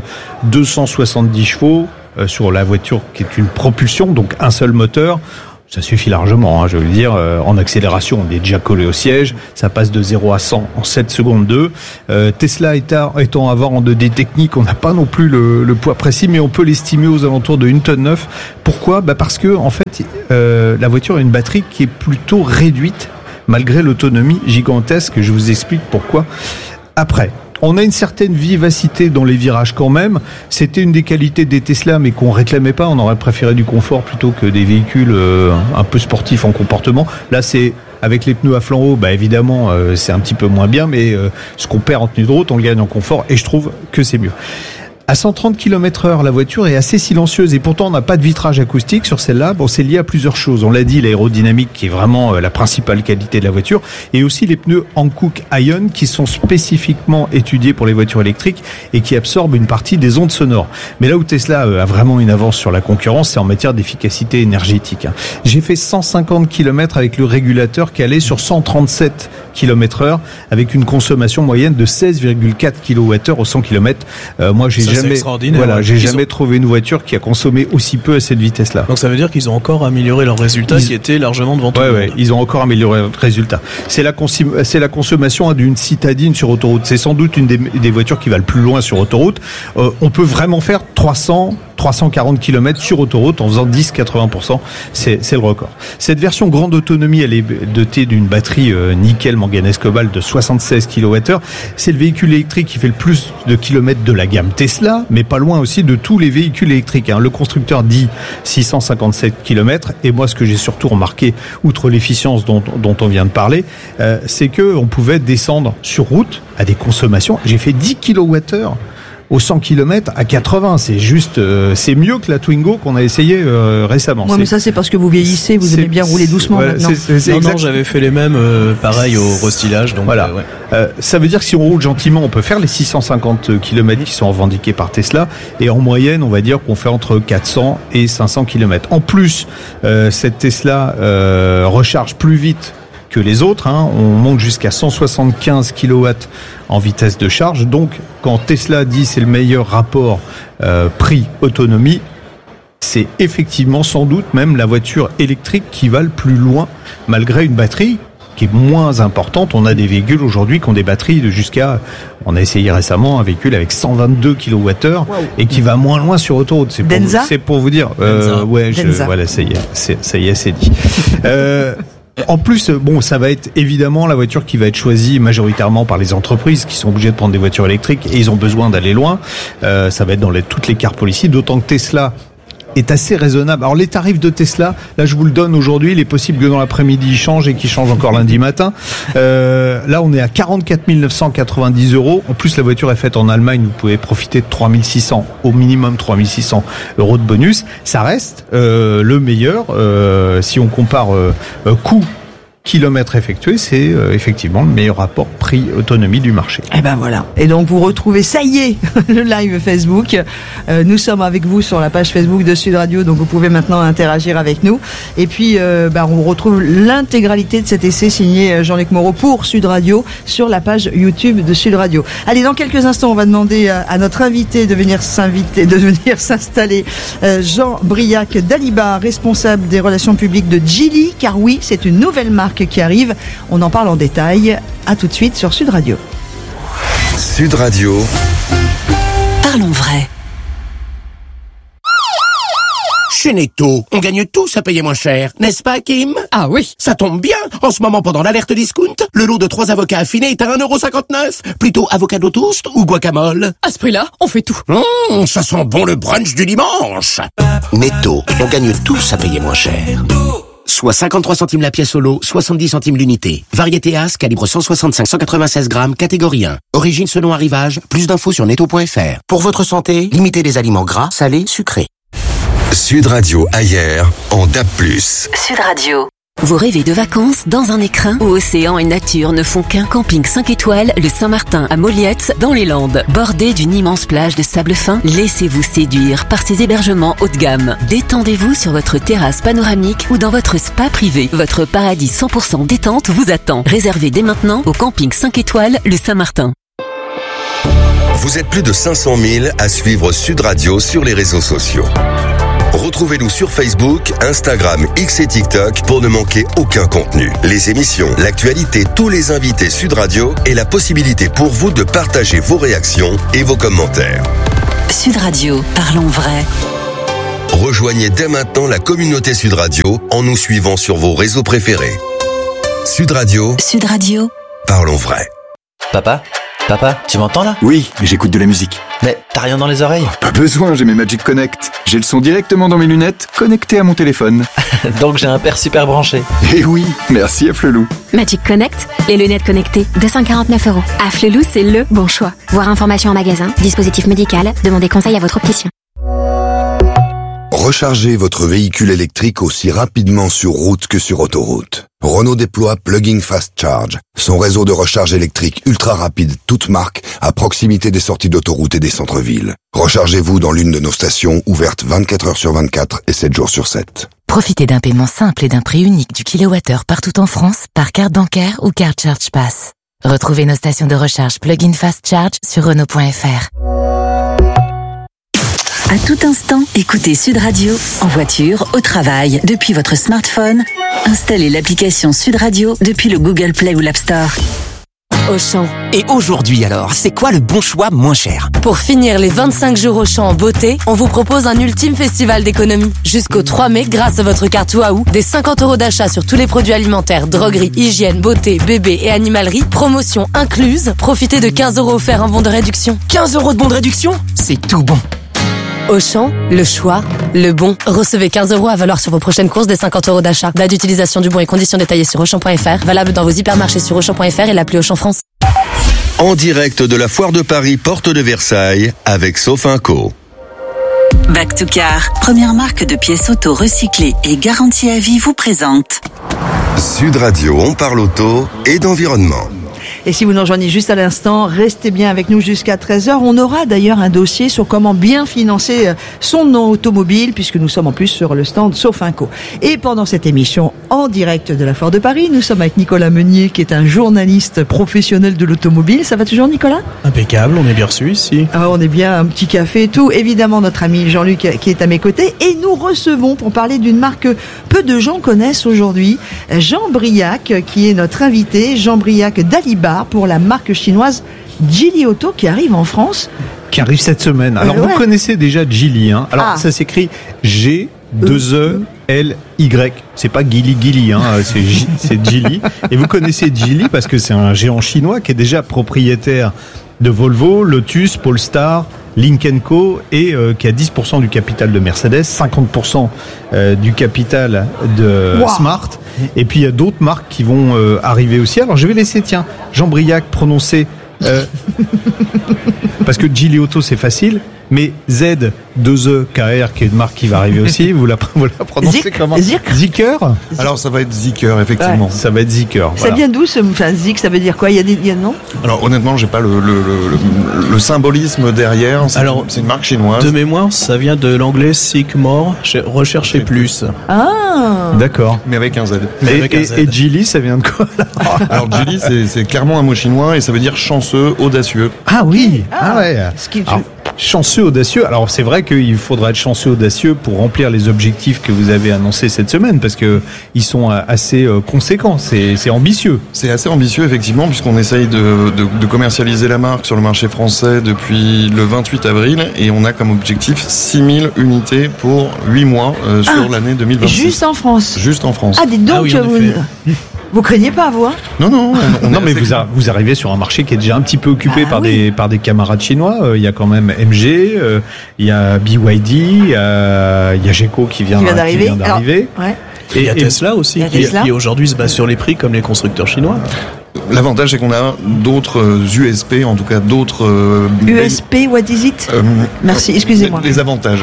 270 chevaux sur la voiture qui est une propulsion, donc un seul moteur. Ça suffit largement, je veux dire, en accélération, on est déjà collé au siège, ça passe de 0 à 100 en 7 secondes 2. Tesla étant avant des techniques, on n'a pas non plus le poids précis, mais on peut l'estimer aux alentours de 1,9 tonne. Pourquoi ? Parce que, en fait, la voiture a une batterie qui est plutôt réduite, malgré l'autonomie gigantesque. Je vous explique pourquoi après. On a une certaine vivacité dans les virages quand même. C'était une des qualités des Tesla, mais qu'on réclamait pas. On aurait préféré du confort plutôt que des véhicules un peu sportifs en comportement. Là, c'est avec les pneus à flanc haut, évidemment, c'est un petit peu moins bien, mais ce qu'on perd en tenue de route, on le gagne en confort, et je trouve que c'est mieux. À 130 km/h, la voiture est assez silencieuse et pourtant on n'a pas de vitrage acoustique sur celle-là. Bon, c'est lié à plusieurs choses. On l'a dit, l'aérodynamique qui est vraiment la principale qualité de la voiture, et aussi les pneus Hankook Ion qui sont spécifiquement étudiés pour les voitures électriques et qui absorbent une partie des ondes sonores. Mais là où Tesla a vraiment une avance sur la concurrence, c'est en matière d'efficacité énergétique. J'ai fait 150 km avec le régulateur qui allait sur 137 km/h avec une consommation moyenne de 16,4 kWh au 100 km. Moi, j'ai jamais trouvé une voiture qui a consommé aussi peu à cette vitesse-là. Donc ça veut dire qu'ils ont encore amélioré leurs résultats qui étaient largement devant tout le monde. Ouais, ils ont encore amélioré leurs résultats. C'est la consommation d'une citadine sur autoroute. C'est sans doute une des voitures qui va le plus loin sur autoroute. On peut vraiment faire 340 km sur autoroute en faisant 10-80%. C'est le record. Cette version grande autonomie, elle est dotée d'une batterie nickel manganèse cobalt de 76 kWh. C'est le véhicule électrique qui fait le plus de kilomètres de la gamme Tesla, mais pas loin aussi de tous les véhicules électriques. Le constructeur dit 657 km, et moi ce que j'ai surtout remarqué, outre l'efficience dont on vient de parler, c'est que on pouvait descendre sur route à des consommations. J'ai fait 10 kWh au 100 km à 80, c'est juste, c'est mieux que la Twingo qu'on a essayé récemment. Ouais, mais ça c'est parce que vous vieillissez, vous aimez bien rouler doucement maintenant. Non, j'avais fait les mêmes, pareil au restylage. Donc voilà. Ça veut dire que si on roule gentiment, on peut faire les 650 km qui sont revendiqués par Tesla, et en moyenne, on va dire qu'on fait entre 400 et 500 km. En plus, cette Tesla recharge plus vite que les autres, on monte jusqu'à 175 kW en vitesse de charge. Donc, quand Tesla dit c'est le meilleur rapport prix-autonomie, c'est effectivement sans doute même la voiture électrique qui va le plus loin, malgré une batterie qui est moins importante. On a des véhicules aujourd'hui qui ont des batteries de jusqu'à... On a essayé récemment un véhicule avec 122 kWh et qui va moins loin sur autoroute. C'est pour vous dire. Voilà, ça y est, c'est dit. En plus, ça va être évidemment la voiture qui va être choisie majoritairement par les entreprises qui sont obligées de prendre des voitures électriques et ils ont besoin d'aller loin. Ça va être dans toutes les cars policies, d'autant que Tesla est assez raisonnable. Alors les tarifs de Tesla, là je vous le donne aujourd'hui, il est possible que dans l'après-midi ils changent et qu'ils changent encore lundi matin. Là on est à 44 990 €. En plus la voiture est faite en Allemagne, vous pouvez profiter de 3600, au minimum 3600 € de bonus. Ça reste le meilleur si on compare coût kilomètres effectués, c'est effectivement le meilleur rapport prix-autonomie du marché. Et ben voilà. Et donc vous retrouvez, ça y est, le live Facebook. Nous sommes avec vous sur la page Facebook de Sud Radio, donc vous pouvez maintenant interagir avec nous. Et puis on retrouve l'intégralité de cet essai signé Jean-Luc Moreau pour Sud Radio sur la page YouTube de Sud Radio. Allez, dans quelques instants, on va demander à notre invité de venir s'installer. Jean Briac d'Aliba, responsable des relations publiques de Geely, car oui, c'est une nouvelle marque qui arrive. On en parle en détail. À tout de suite sur Sud Radio. Sud Radio. Parlons vrai. Chez Netto, on gagne tous à payer moins cher, n'est-ce pas, Kim? Ah oui. Ça tombe bien. En ce moment, pendant l'alerte discount, le lot de 3 avocats affinés est à 1,59 €. Plutôt avocado toast ou guacamole? À ce prix-là, on fait tout. Ça sent bon le brunch du dimanche. Netto, on gagne tous à payer moins cher. soit 53 centimes la pièce au lot, 70 centimes l'unité. Variété As, calibre 165-196 grammes, catégorie 1. Origine selon arrivage, plus d'infos sur netto.fr. Pour votre santé, limitez les aliments gras, salés, sucrés. Sud Radio Ayer en DAB+. Sud Radio. Vous rêvez de vacances dans un écrin où océan et nature ne font qu'un camping 5 étoiles, le Saint-Martin à Moliette, dans les Landes. Bordé d'une immense plage de sable fin, laissez-vous séduire par ces hébergements haut de gamme. Détendez-vous sur votre terrasse panoramique ou dans votre spa privé. Votre paradis 100% détente vous attend. Réservez dès maintenant au camping 5 étoiles, le Saint-Martin. Vous êtes plus de 500 000 à suivre Sud Radio sur les réseaux sociaux. Retrouvez-nous sur Facebook, Instagram, X et TikTok pour ne manquer aucun contenu. Les émissions, l'actualité, tous les invités Sud Radio et la possibilité pour vous de partager vos réactions et vos commentaires. Sud Radio, parlons vrai. Rejoignez dès maintenant la communauté Sud Radio en nous suivant sur vos réseaux préférés. Sud Radio. Sud Radio. Parlons vrai. Papa, tu m'entends là? Oui, mais j'écoute de la musique. Mais t'as rien dans les oreilles? Pas besoin, j'ai mes Magic Connect. J'ai le son directement dans mes lunettes, connecté à mon téléphone. Donc j'ai un père super branché. Eh oui, merci à Flelou. Magic Connect, les lunettes connectées, 249 €. À Flelou, c'est le bon choix. Voir information en magasin, dispositif médical, demandez conseil à votre opticien. Rechargez votre véhicule électrique aussi rapidement sur route que sur autoroute. Renault déploie Plug-in Fast Charge, son réseau de recharge électrique ultra rapide, toute marque, à proximité des sorties d'autoroute et des centres-villes. Rechargez-vous dans l'une de nos stations, ouvertes 24 heures sur 24 et 7 jours sur 7. Profitez d'un paiement simple et d'un prix unique du kilowattheure partout en France par carte bancaire ou carte Charge Pass. Retrouvez nos stations de recharge Plug-in Fast Charge sur Renault.fr. À tout instant, écoutez Sud Radio, en voiture, au travail, depuis votre smartphone. Installez l'application Sud Radio depuis le Google Play ou l'App Store. Auchan. Et aujourd'hui alors, c'est quoi le bon choix moins cher? Pour finir les 25 jours Auchan en beauté, on vous propose un ultime festival d'économie. Jusqu'au 3 mai, grâce à votre carte Waouh, des 50 € d'achat sur tous les produits alimentaires, droguerie, hygiène, beauté, bébé et animalerie, promotion incluse. Profitez de 15 € offerts en bon de réduction. 15 € de bon de réduction? C'est tout bon. Auchan, le choix, le bon. Recevez 15 € à valoir sur vos prochaines courses des 50 € d'achat. Date d'utilisation du bon et conditions détaillées sur Auchan.fr. Valable dans vos hypermarchés sur Auchan.fr et l'appli Auchan France. En direct de la Foire de Paris, porte de Versailles, avec Sofinco. Back to Car, première marque de pièces auto recyclées et garantie à vie, vous présente. Sud Radio, on parle auto et d'environnement. Et si vous nous rejoignez juste à l'instant, restez bien avec nous jusqu'à 13h. On aura d'ailleurs un dossier sur comment bien financer son automobile, puisque nous sommes en plus sur le stand Sofinco. Et pendant cette émission en direct de la Foire de Paris, nous sommes avec Nicolas Meunier, qui est un journaliste professionnel de l'automobile. Ça va toujours, Nicolas? Impeccable, on est bien reçus ici. Ah, on est bien, un petit café et tout. Évidemment, notre ami Jean-Luc qui est à mes côtés. Et nous recevons, pour parler d'une marque que peu de gens connaissent aujourd'hui, Jean Briac, qui est notre invité. Jean Briac d'Alibar, pour la marque chinoise Geely Auto, qui arrive en France. Qui arrive cette semaine. Alors vous connaissez déjà Geely, hein. Alors ça s'écrit G2E-L-Y. C'est pas Geely, hein. C'est Geely. Et vous connaissez Geely parce que c'est un géant chinois qui est déjà propriétaire de Volvo, Lotus, Polestar, Lynk & Co et qui a 10% du capital de Mercedes, 50% du capital de Smart. Et puis il y a d'autres marques qui vont arriver aussi. Alors je vais laisser, Jean Briac prononcer parce que Geely Auto c'est facile, mais Z2EKR qui est une marque qui va arriver aussi, vous la prononcez comment? Zeekr. Alors ça va être Zeekr, effectivement. Ouais. Ça va être Zeekr. Ça vient d'où Zik, ça veut dire quoi? Il y a non? Alors honnêtement, j'ai pas le symbolisme derrière. C'est une marque chinoise. De mémoire, ça vient de l'anglais Seek More, rechercher plus. Ah. D'accord. Mais avec un Z. Et Geely, ça vient de quoi? Alors Geely, c'est clairement un mot chinois et ça veut dire chanceux, audacieux. Ah oui. Ah ouais. Chanceux, audacieux. Alors c'est vrai qu'il faudra être chanceux, audacieux pour remplir les objectifs que vous avez annoncés cette semaine, parce que ils sont assez conséquents. C'est ambitieux. C'est assez ambitieux effectivement, puisqu'on essaye de commercialiser la marque sur le marché français depuis le 28 avril et on a comme objectif 6000 unités pour 8 mois sur l'année 2026. Juste en France. Juste en France. Ah, dites donc, vous craignez pas, vous, hein? Non. Non, mais vous arrivez sur un marché qui est déjà un petit peu occupé par des camarades chinois. Il y a quand même MG, il y a BYD, il y a Geco qui vient d'arriver. Alors, Et il y a Tesla aussi, qui aujourd'hui se base sur les prix comme les constructeurs chinois. L'avantage, c'est qu'on a d'autres USP, en tout cas d'autres... USP, what is it Merci, excusez-moi. Les avantages,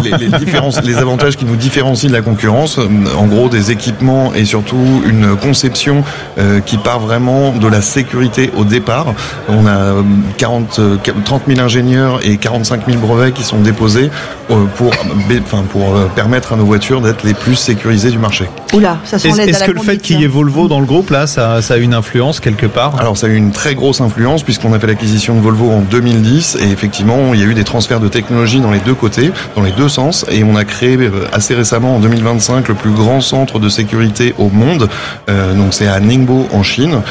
les avantages qui nous différencient de la concurrence, en gros des équipements et surtout une conception qui part vraiment de la sécurité au départ. On a 30 000 ingénieurs et 45 000 brevets qui sont déposés pour permettre à nos voitures d'être les plus sécurisées du marché. Oula, ça sent l'aide à la Est-ce que le fait qu'il y ait Volvo dans le groupe, là, ça a une influence quelque part? Alors ça a eu une très grosse influence puisqu'on a fait l'acquisition de Volvo en 2010 et effectivement il y a eu des transferts de technologie dans les deux côtés, dans les deux sens, et on a créé assez récemment en 2025 le plus grand centre de sécurité au monde. Donc c'est à Ningbo en Chine.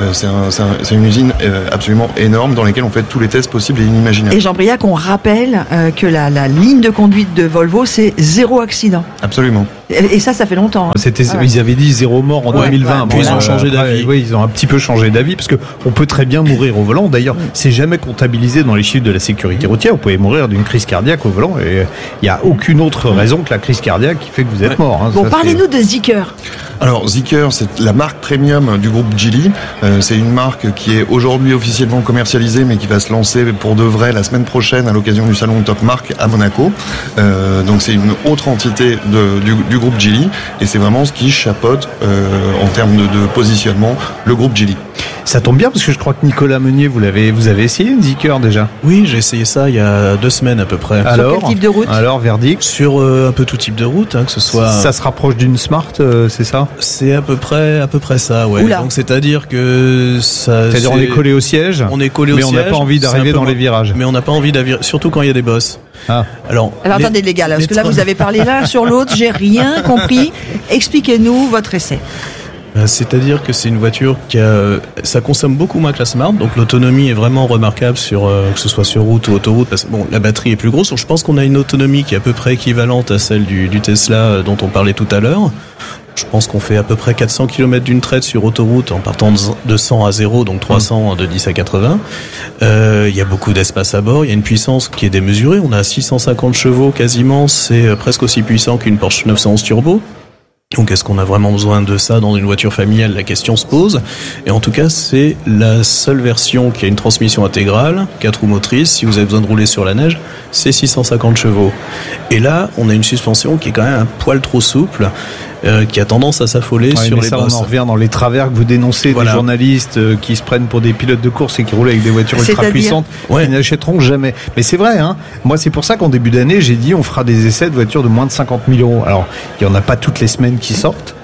C'est une usine absolument énorme dans laquelle on fait tous les tests possibles et inimaginables. Et Jean Briac, on rappelle que la ligne de conduite de Volvo, c'est 0 accident. Absolument. Et ça fait longtemps. Ils avaient dit 0 mort en 2020. Puis ils ont changé d'avis. Oui, ils ont un petit peu changé d'avis parce que on peut très bien mourir au volant. D'ailleurs, c'est jamais comptabilisé dans les chiffres de la sécurité routière. Vous pouvez mourir d'une crise cardiaque au volant et il n'y a aucune autre raison que la crise cardiaque qui fait que vous êtes mort. Hein. Bon, parlez-nous de Zeekr. Alors Zeekr, c'est la marque premium du groupe Geely. C'est une marque qui est aujourd'hui officiellement commercialisée, mais qui va se lancer pour de vrai la semaine prochaine à l'occasion du salon Top Marque à Monaco. Donc c'est une autre entité du groupe Geely, et c'est vraiment ce qui chapeaute en termes de positionnement le groupe Geely. Ça tombe bien parce que je crois que Nicolas Meunier, vous avez essayé une Zeekr déjà? Oui, j'ai essayé ça il y a 2 semaines à peu près. Alors, sur quel type de route? Alors, verdict? Sur un peu tout type de route, que ce soit. Ça se rapproche d'une Smart, c'est ça? C'est à peu près ça, ouais. Oula. Donc c'est-à-dire que ça. C'est-à-dire on est collé au siège. On est collé au siège. Mais on n'a pas envie d'arriver dans les virages. Mais on n'a pas envie d'arriver, surtout quand il y a des bosses. Ah. Alors attendez les gars, parce que là vous avez parlé l'un sur l'autre, j'ai rien compris. Expliquez-nous votre essai. C'est-à-dire que c'est une voiture ça consomme beaucoup moins que la Smart, donc l'autonomie est vraiment remarquable que ce soit sur route ou autoroute, parce que la batterie est plus grosse, donc je pense qu'on a une autonomie qui est à peu près équivalente à celle du Tesla dont on parlait tout à l'heure. Je pense qu'on fait à peu près 400 km d'une traite sur autoroute en partant de 100 à 0, donc 300 de 10 à 80. Il y a beaucoup d'espace à bord, il y a une puissance qui est démesurée, on a 650 chevaux quasiment, c'est presque aussi puissant qu'une Porsche 911 Turbo. Donc est-ce qu'on a vraiment besoin de ça dans une voiture familiale? La question se pose. Et en tout cas, c'est la seule version qui a une transmission intégrale, 4 roues motrices. Si vous avez besoin de rouler sur la neige, c'est 650 chevaux. Et là, on a une suspension qui est quand même un poil trop souple, qui a tendance à s'affoler sur les bosses. On en revient dans les travers que vous dénoncez, des journalistes qui se prennent pour des pilotes de course et qui roulent avec des voitures ultra puissantes, qui n'achèteront jamais. Mais c'est vrai, hein. Moi, c'est pour ça qu'en début d'année, j'ai dit on fera des essais de voitures de moins de 50 000 euros. Alors, il n'y en a pas toutes les semaines qui sortent.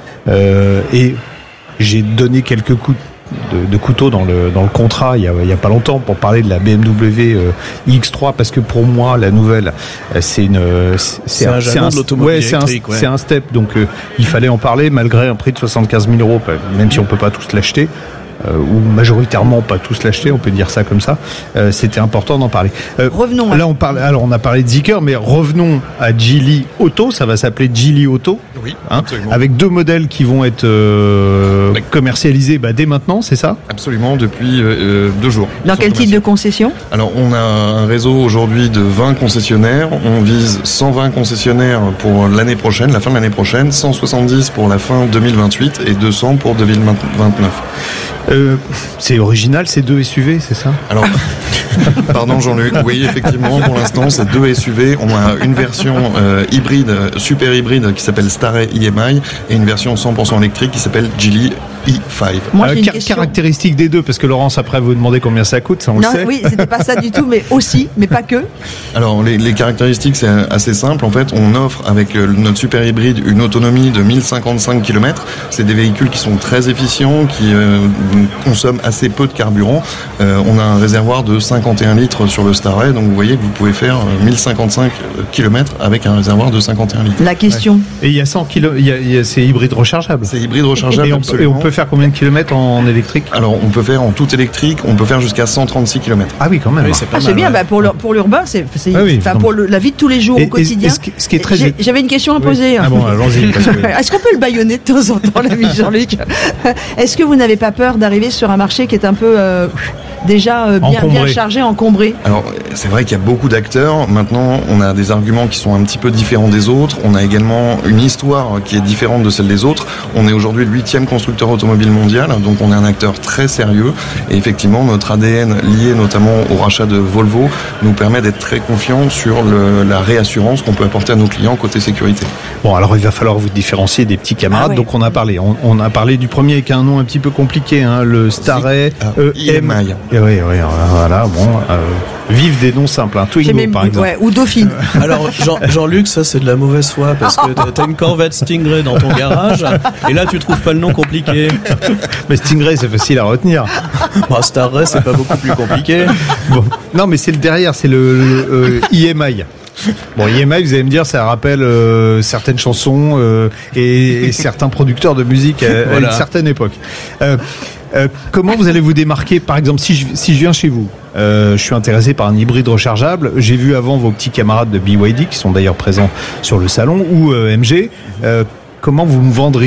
Et j'ai donné quelques coups de couteau dans le contrat il y a pas longtemps pour parler de la BMW iX3, parce que pour moi la nouvelle c'est un jalon de l'automobile électrique, c'est un step, donc il fallait en parler malgré un prix de 75 000 euros, même si on peut pas tous l'acheter. Ou majoritairement pas tous l'acheter, on peut dire ça comme ça. C'était important d'en parler. Revenons. Là, on a parlé de Zeekr, mais revenons à Geely Auto. Ça va s'appeler Geely Auto. Oui, avec 2 modèles qui vont être commercialisés dès maintenant, c'est ça? Absolument, depuis 2 jours. Dans quel type de concession? Alors, on a un réseau aujourd'hui de 20 concessionnaires. On vise 120 concessionnaires pour l'année prochaine, la fin de l'année prochaine, 170 pour la fin 2028 et 200 pour 2029. C'est original, ces 2 SUV, c'est ça? Alors, pardon Jean-Luc, oui, effectivement, pour l'instant, c'est 2 SUV. On a une version hybride, super hybride, qui s'appelle Starray EMI, et une version 100% électrique qui s'appelle Geely E5. Moi, j'ai une question. Caractéristiques des 2, parce que Laurence, après, vous demandez combien ça coûte, ça on le sait. Oui, c'était pas ça du tout, mais aussi, mais pas que. Alors, les caractéristiques, c'est assez simple. En fait, on offre avec notre super hybride une autonomie de 1055 km. C'est des véhicules qui sont très efficients, qui consomment assez peu de carburant. On a un réservoir de 51 litres sur le Starray, donc vous voyez que vous pouvez faire 1055 km avec un réservoir de 51 litres. La question. Et il y a 100 km, c'est hybride rechargeable. C'est hybride rechargeable, et on peut faire combien de kilomètres en électrique? Alors, on peut faire en tout électrique, on peut faire jusqu'à 136 km. Ah oui, quand même. Oui, c'est bien, pour l'urbain, pour la vie de tous les jours, au quotidien. Ce qui est très... J'avais une question à poser. Ah bon, allons-y. Est-ce qu'on peut le bâillonner de temps en temps, l'ami Jean-Luc? Est-ce que vous n'avez pas peur d'arriver sur un marché qui est un peu déjà bien chargé, encombré. Alors, c'est vrai qu'il y a beaucoup d'acteurs. Maintenant, on a des arguments qui sont un petit peu différents des autres. On a également une histoire qui est différente de celle des autres. On est aujourd'hui le 8e constructeur automobile mondial, donc on est un acteur très sérieux. Et effectivement, notre ADN lié notamment au rachat de Volvo nous permet d'être très confiants sur la réassurance qu'on peut apporter à nos clients côté sécurité. Bon, alors il va falloir vous différencier des petits camarades. Donc on a parlé du premier avec un nom un petit peu compliqué, le Starray EMI. Oui, voilà, bon, vive des noms simples, Twingo par exemple. Ouais, ou Dauphine. Alors Jean-Luc, ça c'est de la mauvaise foi parce que t'as une Corvette Stingray dans ton garage et là tu trouves pas le nom compliqué. Mais Stingray c'est facile à retenir. Starray c'est pas beaucoup plus compliqué. Bon, non mais c'est le derrière, c'est le EMI. Bon, EMI, vous allez me dire, ça rappelle certaines chansons et certains producteurs de musique à une certaine époque. Comment vous allez vous démarquer, par exemple, si je viens chez vous, je suis intéressé par un hybride rechargeable, j'ai vu avant vos petits camarades de BYD qui sont d'ailleurs présents sur le salon ou MG, comment vous me vendriez